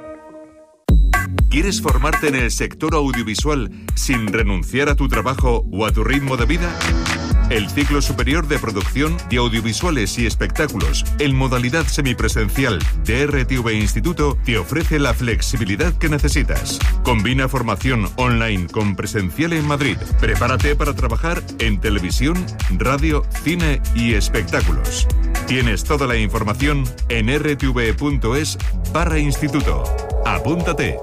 ¿Quieres formarte en el sector audiovisual sin renunciar a tu trabajo o a tu ritmo de vida? El ciclo superior de producción de audiovisuales y espectáculos en modalidad semipresencial de R T V Instituto te ofrece la flexibilidad que necesitas. Combina formación online con presencial en Madrid. Prepárate para trabajar en televisión, radio, cine y espectáculos. Tienes toda la información en r t v punto es barra instituto. Apúntate.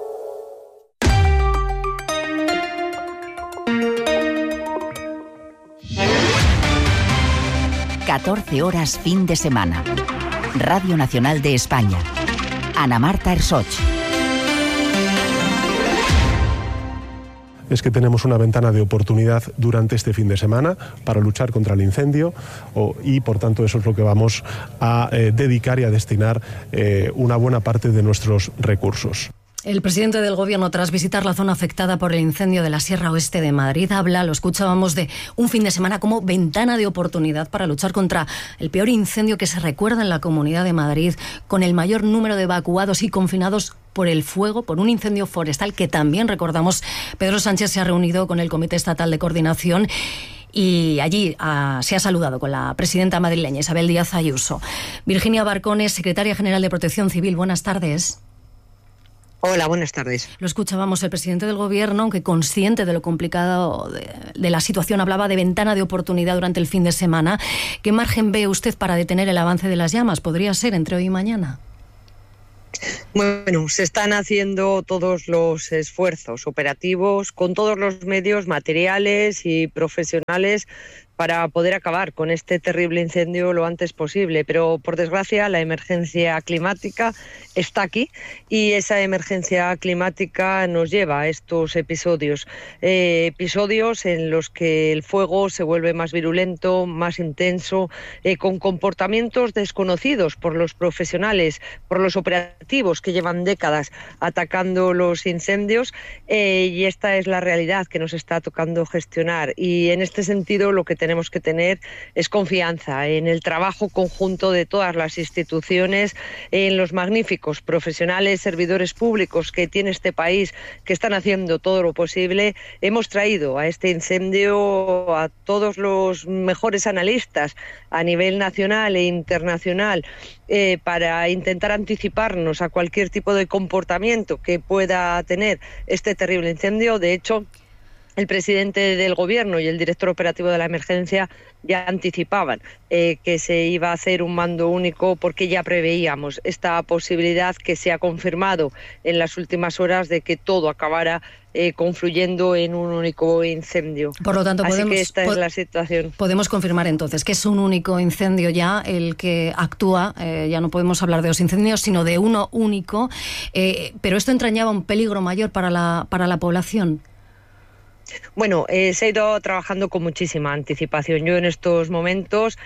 catorce horas fin de semana. Radio Nacional de España. Ana Marta Ersoch. Es que tenemos una ventana de oportunidad durante este fin de semana para luchar contra el incendio o, y por tanto eso es lo que vamos a eh, dedicar y a destinar eh, una buena parte de nuestros recursos. El presidente del Gobierno, tras visitar la zona afectada por el incendio de la Sierra Oeste de Madrid, habla, lo escuchábamos, de un fin de semana como ventana de oportunidad para luchar contra el peor incendio que se recuerda en la Comunidad de Madrid, con el mayor número de evacuados y confinados por el fuego, por un incendio forestal que también recordamos. Pedro Sánchez se ha reunido con el Comité Estatal de Coordinación y allí ah, se ha saludado con la presidenta madrileña Isabel Díaz Ayuso. Virginia Barcones, secretaria general de Protección Civil, buenas tardes. Hola, buenas tardes. Lo escuchábamos, el presidente del Gobierno, aunque consciente de lo complicado de, de la situación, hablaba de ventana de oportunidad durante el fin de semana. ¿Qué margen ve usted para detener el avance de las llamas? ¿Podría ser entre hoy y mañana? Bueno, se están haciendo todos los esfuerzos operativos con todos los medios materiales y profesionales para poder acabar con este terrible incendio lo antes posible, pero por desgracia la emergencia climática está aquí y esa emergencia climática nos lleva a estos episodios, eh, episodios en los que el fuego se vuelve más virulento, más intenso, eh, con comportamientos desconocidos por los profesionales, por los operativos que llevan décadas atacando los incendios, eh, y esta es la realidad que nos está tocando gestionar, y en este sentido lo que tenemos que tener es confianza en el trabajo conjunto de todas las instituciones, en los magníficos profesionales, servidores públicos que tiene este país, que están haciendo todo lo posible. Hemos traído a este incendio a todos los mejores analistas a nivel nacional e internacional eh, para intentar anticiparnos a cualquier tipo de comportamiento que pueda tener este terrible incendio. De hecho, el presidente del Gobierno y el director operativo de la emergencia ya anticipaban eh, que se iba a hacer un mando único, porque ya preveíamos esta posibilidad que se ha confirmado en las últimas horas de que todo acabara eh, confluyendo en un único incendio. Por lo tanto, Así podemos, que esta es la situación. Podemos confirmar entonces que es un único incendio ya el que actúa, eh, ya no podemos hablar de dos incendios, sino de uno único, eh, pero esto entrañaba un peligro mayor para la, para la población. Bueno, eh, se ha ido trabajando con muchísima anticipación. Yo en estos momentos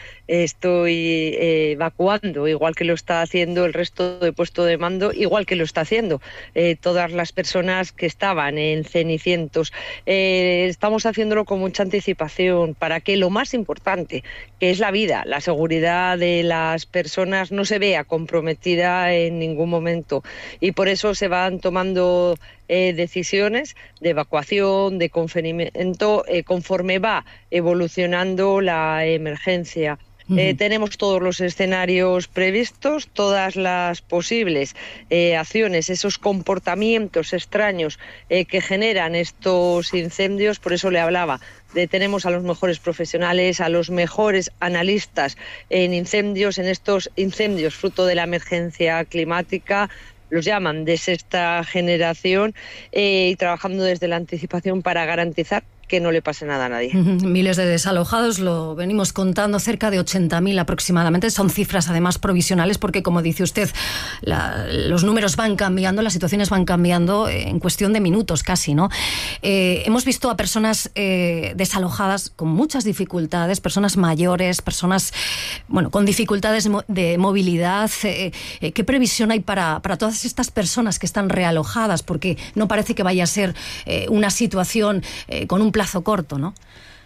estoy eh, evacuando, igual que lo está haciendo el resto de puesto de mando, igual que lo está haciendo eh, todas las personas que estaban en Cenicientos. Eh, estamos haciéndolo con mucha anticipación para que lo más importante, que es la vida, la seguridad de las personas, no se vea comprometida en ningún momento. Y por eso se van tomando Eh, decisiones de evacuación, de confinamiento, eh, conforme va evolucionando la emergencia. Uh-huh. Eh, tenemos todos los escenarios previstos, todas las posibles eh, acciones, esos comportamientos extraños eh, que generan estos incendios. Por eso le hablaba de tenemos a los mejores profesionales, a los mejores analistas en incendios, en estos incendios fruto de la emergencia climática. Los llaman de sexta generación, eh, y trabajando desde la anticipación para garantizar que no le pase nada a nadie. Miles de desalojados, lo venimos contando, cerca de ochenta mil aproximadamente. Son cifras además provisionales porque, como dice usted, la, los números van cambiando, las situaciones van cambiando en cuestión de minutos casi, ¿no? Eh, hemos visto a personas eh, desalojadas con muchas dificultades, personas mayores, personas bueno, con dificultades de movilidad. Eh, eh, ¿Qué previsión hay para, para todas estas personas que están realojadas? Porque no parece que vaya a ser eh, una situación eh, con un plazo corto, ¿no?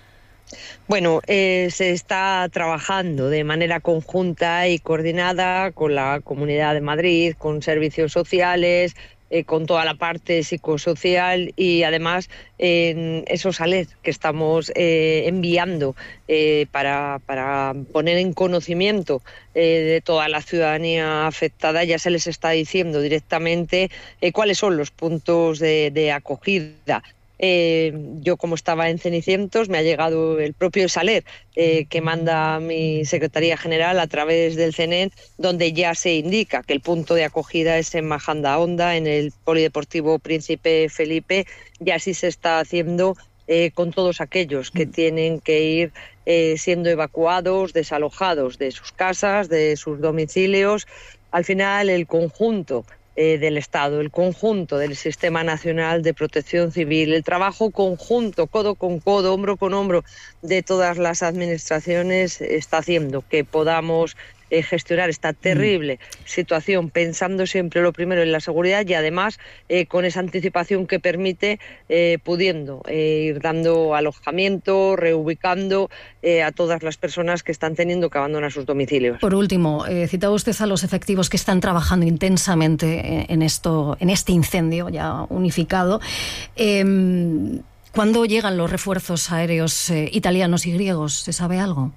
Bueno, eh, se está trabajando de manera conjunta y coordinada con la Comunidad de Madrid, con servicios sociales, eh, con toda la parte psicosocial, y además en esos alertas que estamos eh, enviando eh, para, para poner en conocimiento eh, de toda la ciudadanía afectada. Ya se les está diciendo directamente eh, cuáles son los puntos de, de acogida. Eh, yo, como estaba en Cenicientos, me ha llegado el propio Saler eh, que manda mi Secretaría General a través del C N E N, donde ya se indica que el punto de acogida es en Majadahonda, en el Polideportivo Príncipe Felipe, y así se está haciendo eh, con todos aquellos que tienen que ir eh, siendo evacuados, desalojados de sus casas, de sus domicilios. Al final, el conjunto Eh, del Estado, el conjunto del Sistema Nacional de Protección Civil, el trabajo conjunto, codo con codo, hombro con hombro, de todas las administraciones está haciendo que podamos eh, gestionar esta terrible situación, pensando siempre lo primero en la seguridad, y además eh, con esa anticipación que permite, eh, pudiendo eh, ir dando alojamiento, reubicando eh, a todas las personas que están teniendo que abandonar sus domicilios. Por último, eh, citaba usted a los efectivos que están trabajando intensamente en esto, en este incendio ya unificado. Eh, ¿Cuándo llegan los refuerzos aéreos eh, italianos y griegos? ¿Se sabe algo?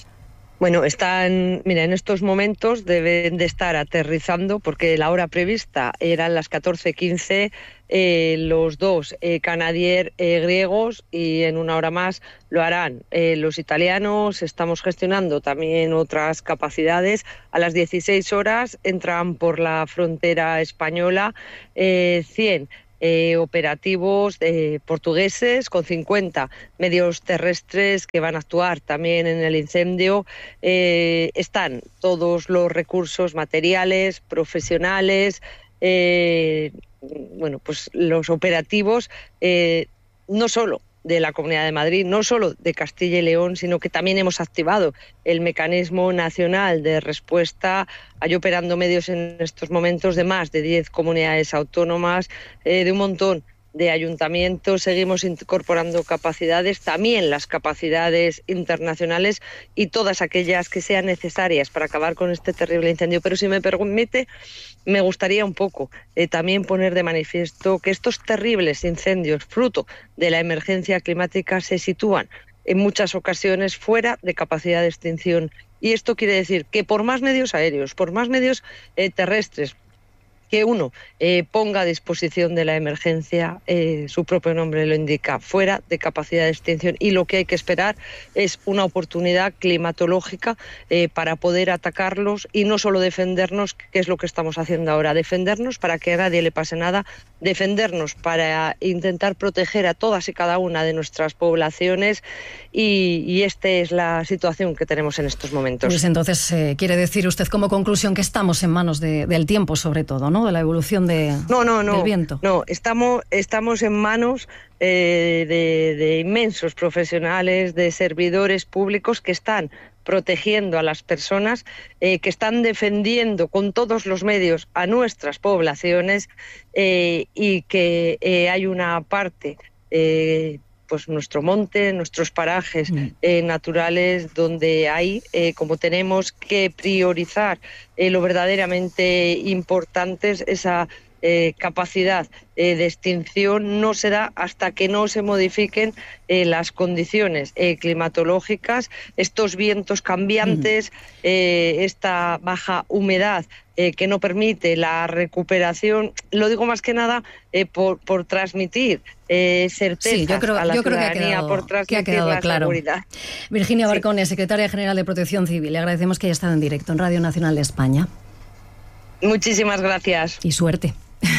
Bueno, están, mira, en estos momentos deben de estar aterrizando porque la hora prevista eran las catorce quince, eh, los dos eh, Canadair eh, griegos, y en una hora más lo harán eh, los italianos. Estamos gestionando también otras capacidades. A las dieciséis horas entran por la frontera española eh, cien Eh, operativos eh, portugueses con cincuenta medios terrestres que van a actuar también en el incendio. Eh, están todos los recursos materiales, profesionales, eh, bueno, pues los operativos, eh, no solo de la Comunidad de Madrid, no solo de Castilla y León, sino que también hemos activado el mecanismo nacional de respuesta. Hay operando medios en estos momentos de más de diez comunidades autónomas, eh, de un montón de ayuntamientos. Seguimos incorporando capacidades, también las capacidades internacionales y todas aquellas que sean necesarias para acabar con este terrible incendio. Pero si me permite, me gustaría un poco eh, también poner de manifiesto que estos terribles incendios, fruto de la emergencia climática, se sitúan en muchas ocasiones fuera de capacidad de extinción. Y esto quiere decir que por más medios aéreos, por más medios eh, terrestres, que uno eh, ponga a disposición de la emergencia, eh, su propio nombre lo indica, fuera de capacidad de extinción. Y lo que hay que esperar es una oportunidad climatológica eh, para poder atacarlos y no solo defendernos, que es lo que estamos haciendo ahora, defendernos para que a nadie le pase nada, defendernos para intentar proteger a todas y cada una de nuestras poblaciones, y, y esta es la situación que tenemos en estos momentos. Pues entonces, eh, quiere decir usted como conclusión que estamos en manos de, del tiempo, sobre todo, ¿no? De la evolución de, no, no, no, del viento. No, estamos, estamos en manos eh, de, de inmensos profesionales, de servidores públicos que están protegiendo a las personas, eh, que están defendiendo con todos los medios a nuestras poblaciones, eh, y que eh, hay una parte, eh, pues nuestro monte, nuestros parajes eh, naturales, donde hay, eh, como tenemos que priorizar eh, lo verdaderamente importante, es esa eh, capacidad eh, de extinción no se da hasta que no se modifiquen eh, las condiciones eh, climatológicas, estos vientos cambiantes, eh, esta baja humedad eh, que no permite la recuperación. Lo digo más que nada eh, por, por transmitir eh, certezas sí, yo creo, a la yo creo ciudadanía, que ha quedado, por transmitir que ha quedado la claro. seguridad. Virginia Barcone, sí. Secretaria General de Protección Civil, le agradecemos que haya estado en directo en Radio Nacional de España. Muchísimas gracias. Y suerte.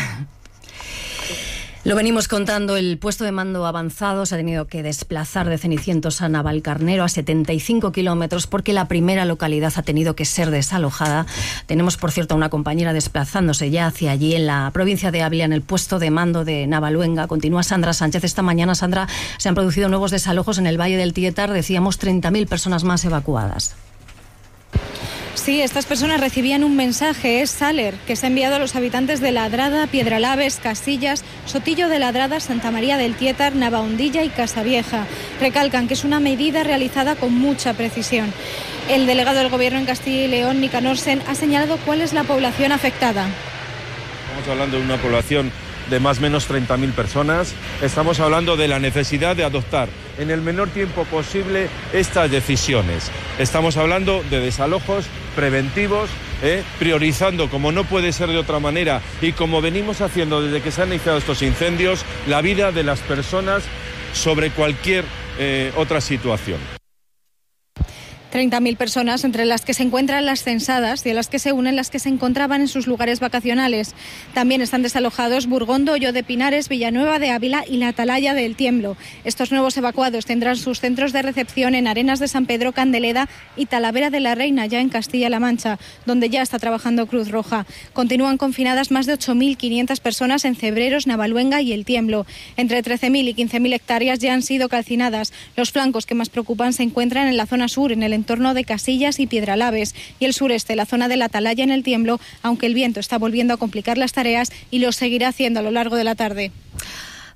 Lo venimos contando, el puesto de mando avanzado se ha tenido que desplazar de Cenicientos a Navalcarnero a setenta y cinco kilómetros porque la primera localidad ha tenido que ser desalojada. Tenemos, por cierto, a una compañera desplazándose ya hacia allí en la provincia de Ávila, en el puesto de mando de Navaluenga. Continúa Sandra Sánchez. Esta mañana, Sandra, se han producido nuevos desalojos en el Valle del Tietar, decíamos treinta mil personas más evacuadas. Sí, estas personas recibían un mensaje, es Saler, que se ha enviado a los habitantes de Ladrada, Piedralaves, Casillas, Sotillo de Ladrada, Santa María del Tietar, Navahondilla y Casavieja. Recalcan que es una medida realizada con mucha precisión. El delegado del Gobierno en Castilla y León, Nicanor Sen, ha señalado cuál es la población afectada. Estamos hablando de una población de más o menos treinta mil personas. Estamos hablando de la necesidad de adoptar en el menor tiempo posible estas decisiones. Estamos hablando de desalojos preventivos, eh, priorizando, como no puede ser de otra manera, y como venimos haciendo desde que se han iniciado estos incendios, la vida de las personas sobre cualquier eh, otra situación. treinta mil personas, entre las que se encuentran las censadas y a las que se unen las que se encontraban en sus lugares vacacionales. También están desalojados Burgondo, Hoyo de Pinares, Villanueva de Ávila y la Atalaya del Tiemblo. Estos nuevos evacuados tendrán sus centros de recepción en Arenas de San Pedro, Candeleda y Talavera de la Reina, ya en Castilla-La Mancha, donde ya está trabajando Cruz Roja. Continúan confinadas más de ocho mil quinientas personas en Cebreros, Navaluenga y El Tiemblo. Entre trece mil y quince mil hectáreas ya han sido calcinadas. Los flancos que más preocupan se encuentran en la zona sur, en el entorno de Casillas y Piedralaves, y el sureste, la zona de la Atalaya en El Tiemblo, aunque el viento está volviendo a complicar las tareas y lo seguirá haciendo a lo largo de la tarde.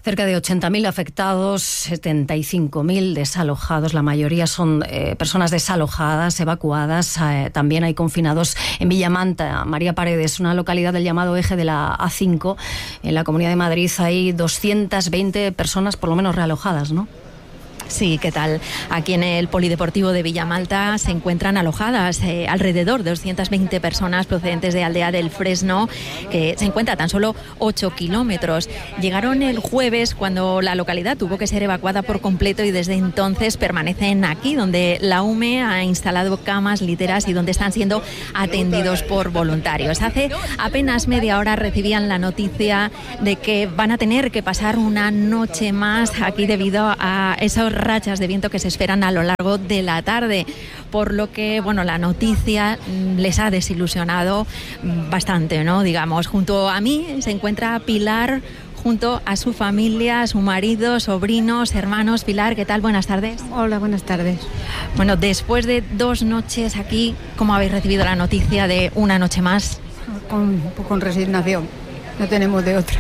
Cerca de ochenta mil afectados, setenta y cinco mil desalojados. La mayoría son eh, personas desalojadas, evacuadas. Eh, también hay confinados en Villamanta. María Paredes, una localidad del llamado eje de la A cinco. En la Comunidad de Madrid hay doscientas veinte personas por lo menos realojadas, ¿no? Sí, ¿qué tal? Aquí en el Polideportivo de Villamalta se encuentran alojadas eh, alrededor de doscientas veinte personas procedentes de Aldea del Fresno, que se encuentra a tan solo ocho kilómetros. Llegaron el jueves cuando la localidad tuvo que ser evacuada por completo y desde entonces permanecen aquí, donde la U M E ha instalado camas, literas y donde están siendo atendidos por voluntarios. Hace apenas media hora recibían la noticia de que van a tener que pasar una noche más aquí debido a esos rachas de viento que se esperan a lo largo de la tarde, por lo que bueno, la noticia les ha desilusionado bastante, ¿no? Digamos, junto a mí se encuentra Pilar, junto a su familia, a su marido, sobrinos, hermanos. Pilar, ¿qué tal? Buenas tardes. Hola, buenas tardes. Bueno, después de dos noches aquí, ¿cómo habéis recibido la noticia de una noche más? Con, con resignación, no tenemos de otra.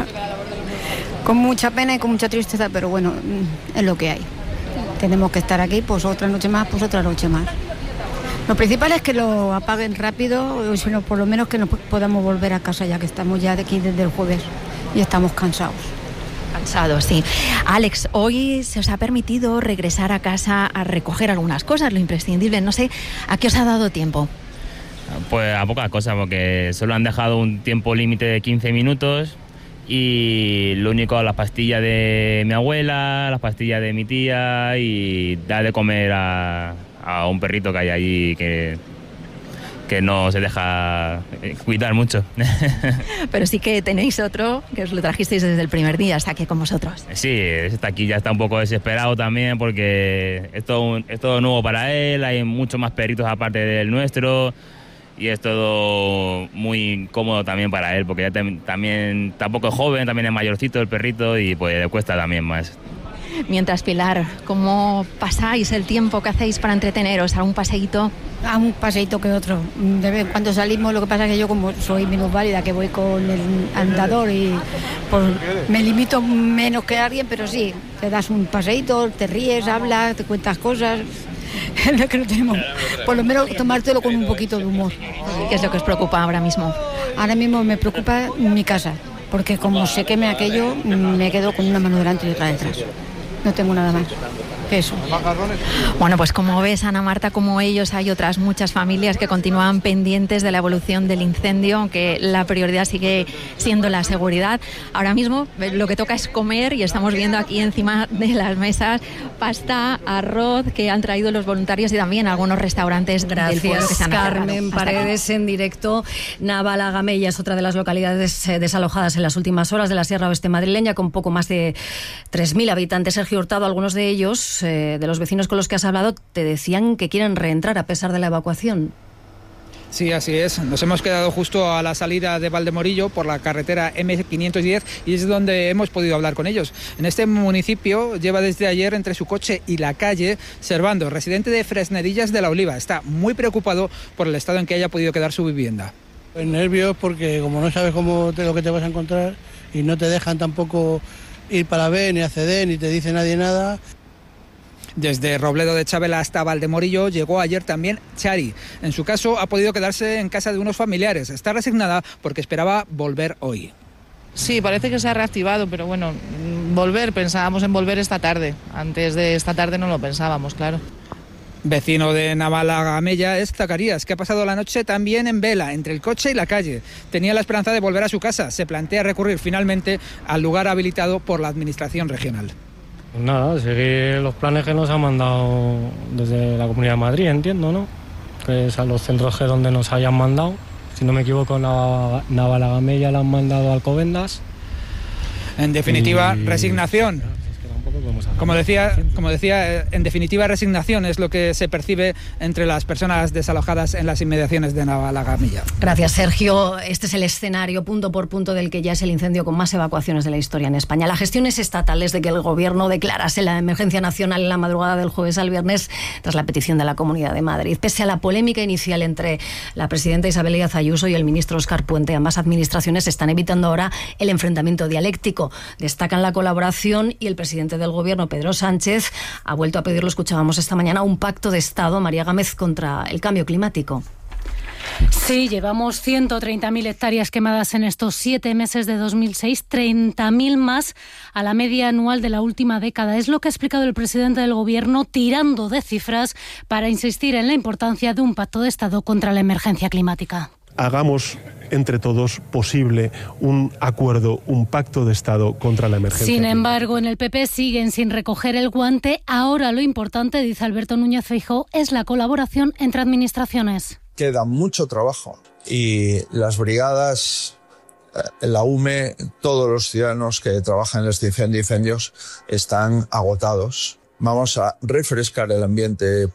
Con mucha pena y con mucha tristeza, pero bueno, es lo que hay. Tenemos que estar aquí, pues otra noche más, pues otra noche más. Lo principal es que lo apaguen rápido, o sino por lo menos que nos podamos volver a casa, ya que estamos ya de aquí desde el jueves y estamos cansados. Cansados, sí. Alex, hoy se os ha permitido regresar a casa a recoger algunas cosas, lo imprescindible. No sé, ¿a qué os ha dado tiempo? Pues a pocas cosas, porque solo han dejado un tiempo límite de quince minutos. Y lo único, las pastillas de mi abuela, las pastillas de mi tía y dar de comer a, a un perrito que hay allí que, que no se deja cuidar mucho. Pero sí que tenéis otro, que os lo trajisteis desde el primer día, está aquí con vosotros. Sí, está aquí, ya está un poco desesperado también porque es todo, es todo nuevo para él, hay muchos más perritos aparte del nuestro. Y es todo muy cómodo también para él, porque ya te, también tampoco es joven, también es mayorcito el perrito y pues le cuesta también más. Mientras, Pilar, ¿cómo pasáis el tiempo que hacéis para entreteneros? ¿A un paseíto? A un paseíto que otro. De vez en cuando salimos, lo que pasa es que yo como soy minusválida, que voy con el andador y pues, me limito menos que alguien, pero sí, te das un paseíto, te ríes, hablas, te cuentas cosas. Es lo que no tenemos. Por lo menos tomártelo con un poquito de humor. ¿Qué es lo que os preocupa ahora mismo? Ahora mismo me preocupa mi casa, porque como se queme aquello, me quedo con una mano delante y otra detrás. No tengo nada más. Eso. Bueno, pues como ves, Ana Marta, como ellos, hay otras muchas familias que continúan pendientes de la evolución del incendio, aunque la prioridad sigue siendo la seguridad. Ahora mismo lo que toca es comer y estamos viendo aquí encima de las mesas pasta, arroz que han traído los voluntarios y también algunos restaurantes Gracias, del pueblo que se han Carmen Paredes en directo. Navalagamella es otra de las localidades eh, desalojadas en las últimas horas de la Sierra Oeste madrileña, con poco más de tres mil habitantes. Sergio Hurtado, algunos de ellos de los vecinos con los que has hablado te decían que quieren reentrar a pesar de la evacuación. Sí, así es. Nos hemos quedado justo a la salida de Valdemorillo por la carretera eme quinientos diez y es donde hemos podido hablar con ellos. En este municipio lleva desde ayer entre su coche y la calle Servando, residente de Fresnedillas de la Oliva. Está muy preocupado por el estado en que haya podido quedar su vivienda. Pues nervios porque como no sabes cómo te, lo que te vas a encontrar y no te dejan tampoco ir para ver ni acceder ni te dice nadie nada. Desde Robledo de Chabela hasta Valdemorillo llegó ayer también Chari. En su caso ha podido quedarse en casa de unos familiares. Está resignada porque esperaba volver hoy. Sí, parece que se ha reactivado, pero bueno, volver, pensábamos en volver esta tarde. Antes de esta tarde no lo pensábamos, claro. Vecino de Navalagamella es Zacarías, que ha pasado la noche también en vela, entre el coche y la calle. Tenía la esperanza de volver a su casa. Se plantea recurrir finalmente al lugar habilitado por la Administración Regional. Nada, seguir los planes que nos han mandado desde la Comunidad de Madrid, entiendo, ¿no? Que es a los centros G donde nos hayan mandado. Si no me equivoco, Navalagamella la han mandado a Alcobendas. En definitiva, y... resignación. Como decía, como decía, en definitiva, resignación es lo que se percibe entre las personas desalojadas en las inmediaciones de Navalagamilla. Gracias, Sergio. Este es el escenario punto por punto del que ya es el incendio con más evacuaciones de la historia en España. La gestión es estatal desde que el Gobierno declarase la emergencia nacional en la madrugada del jueves al viernes tras la petición de la Comunidad de Madrid. Pese a la polémica inicial entre la presidenta Isabel Díaz Ayuso y el ministro Óscar Puente, ambas administraciones están evitando ahora el enfrentamiento dialéctico. Destacan la colaboración y el presidente del Gobierno, Pedro Sánchez, ha vuelto a pedir, lo escuchábamos esta mañana, un pacto de Estado, María Gámez, contra el cambio climático. Sí, llevamos ciento treinta mil hectáreas quemadas en estos siete meses de dos mil seis, treinta mil más a la media anual de la última década. Es lo que ha explicado el presidente del Gobierno, tirando de cifras para insistir en la importancia de un pacto de Estado contra la emergencia climática. Hagamos entre todos posible un acuerdo, un pacto de Estado contra la emergencia. Sin embargo, en el P P siguen sin recoger el guante. Ahora lo importante, dice Alberto Núñez Feijóo, es la colaboración entre administraciones. Queda mucho trabajo y las brigadas, la U M E, todos los ciudadanos que trabajan en la extinción de incendios están agotados. Vamos a refrescar el ambiente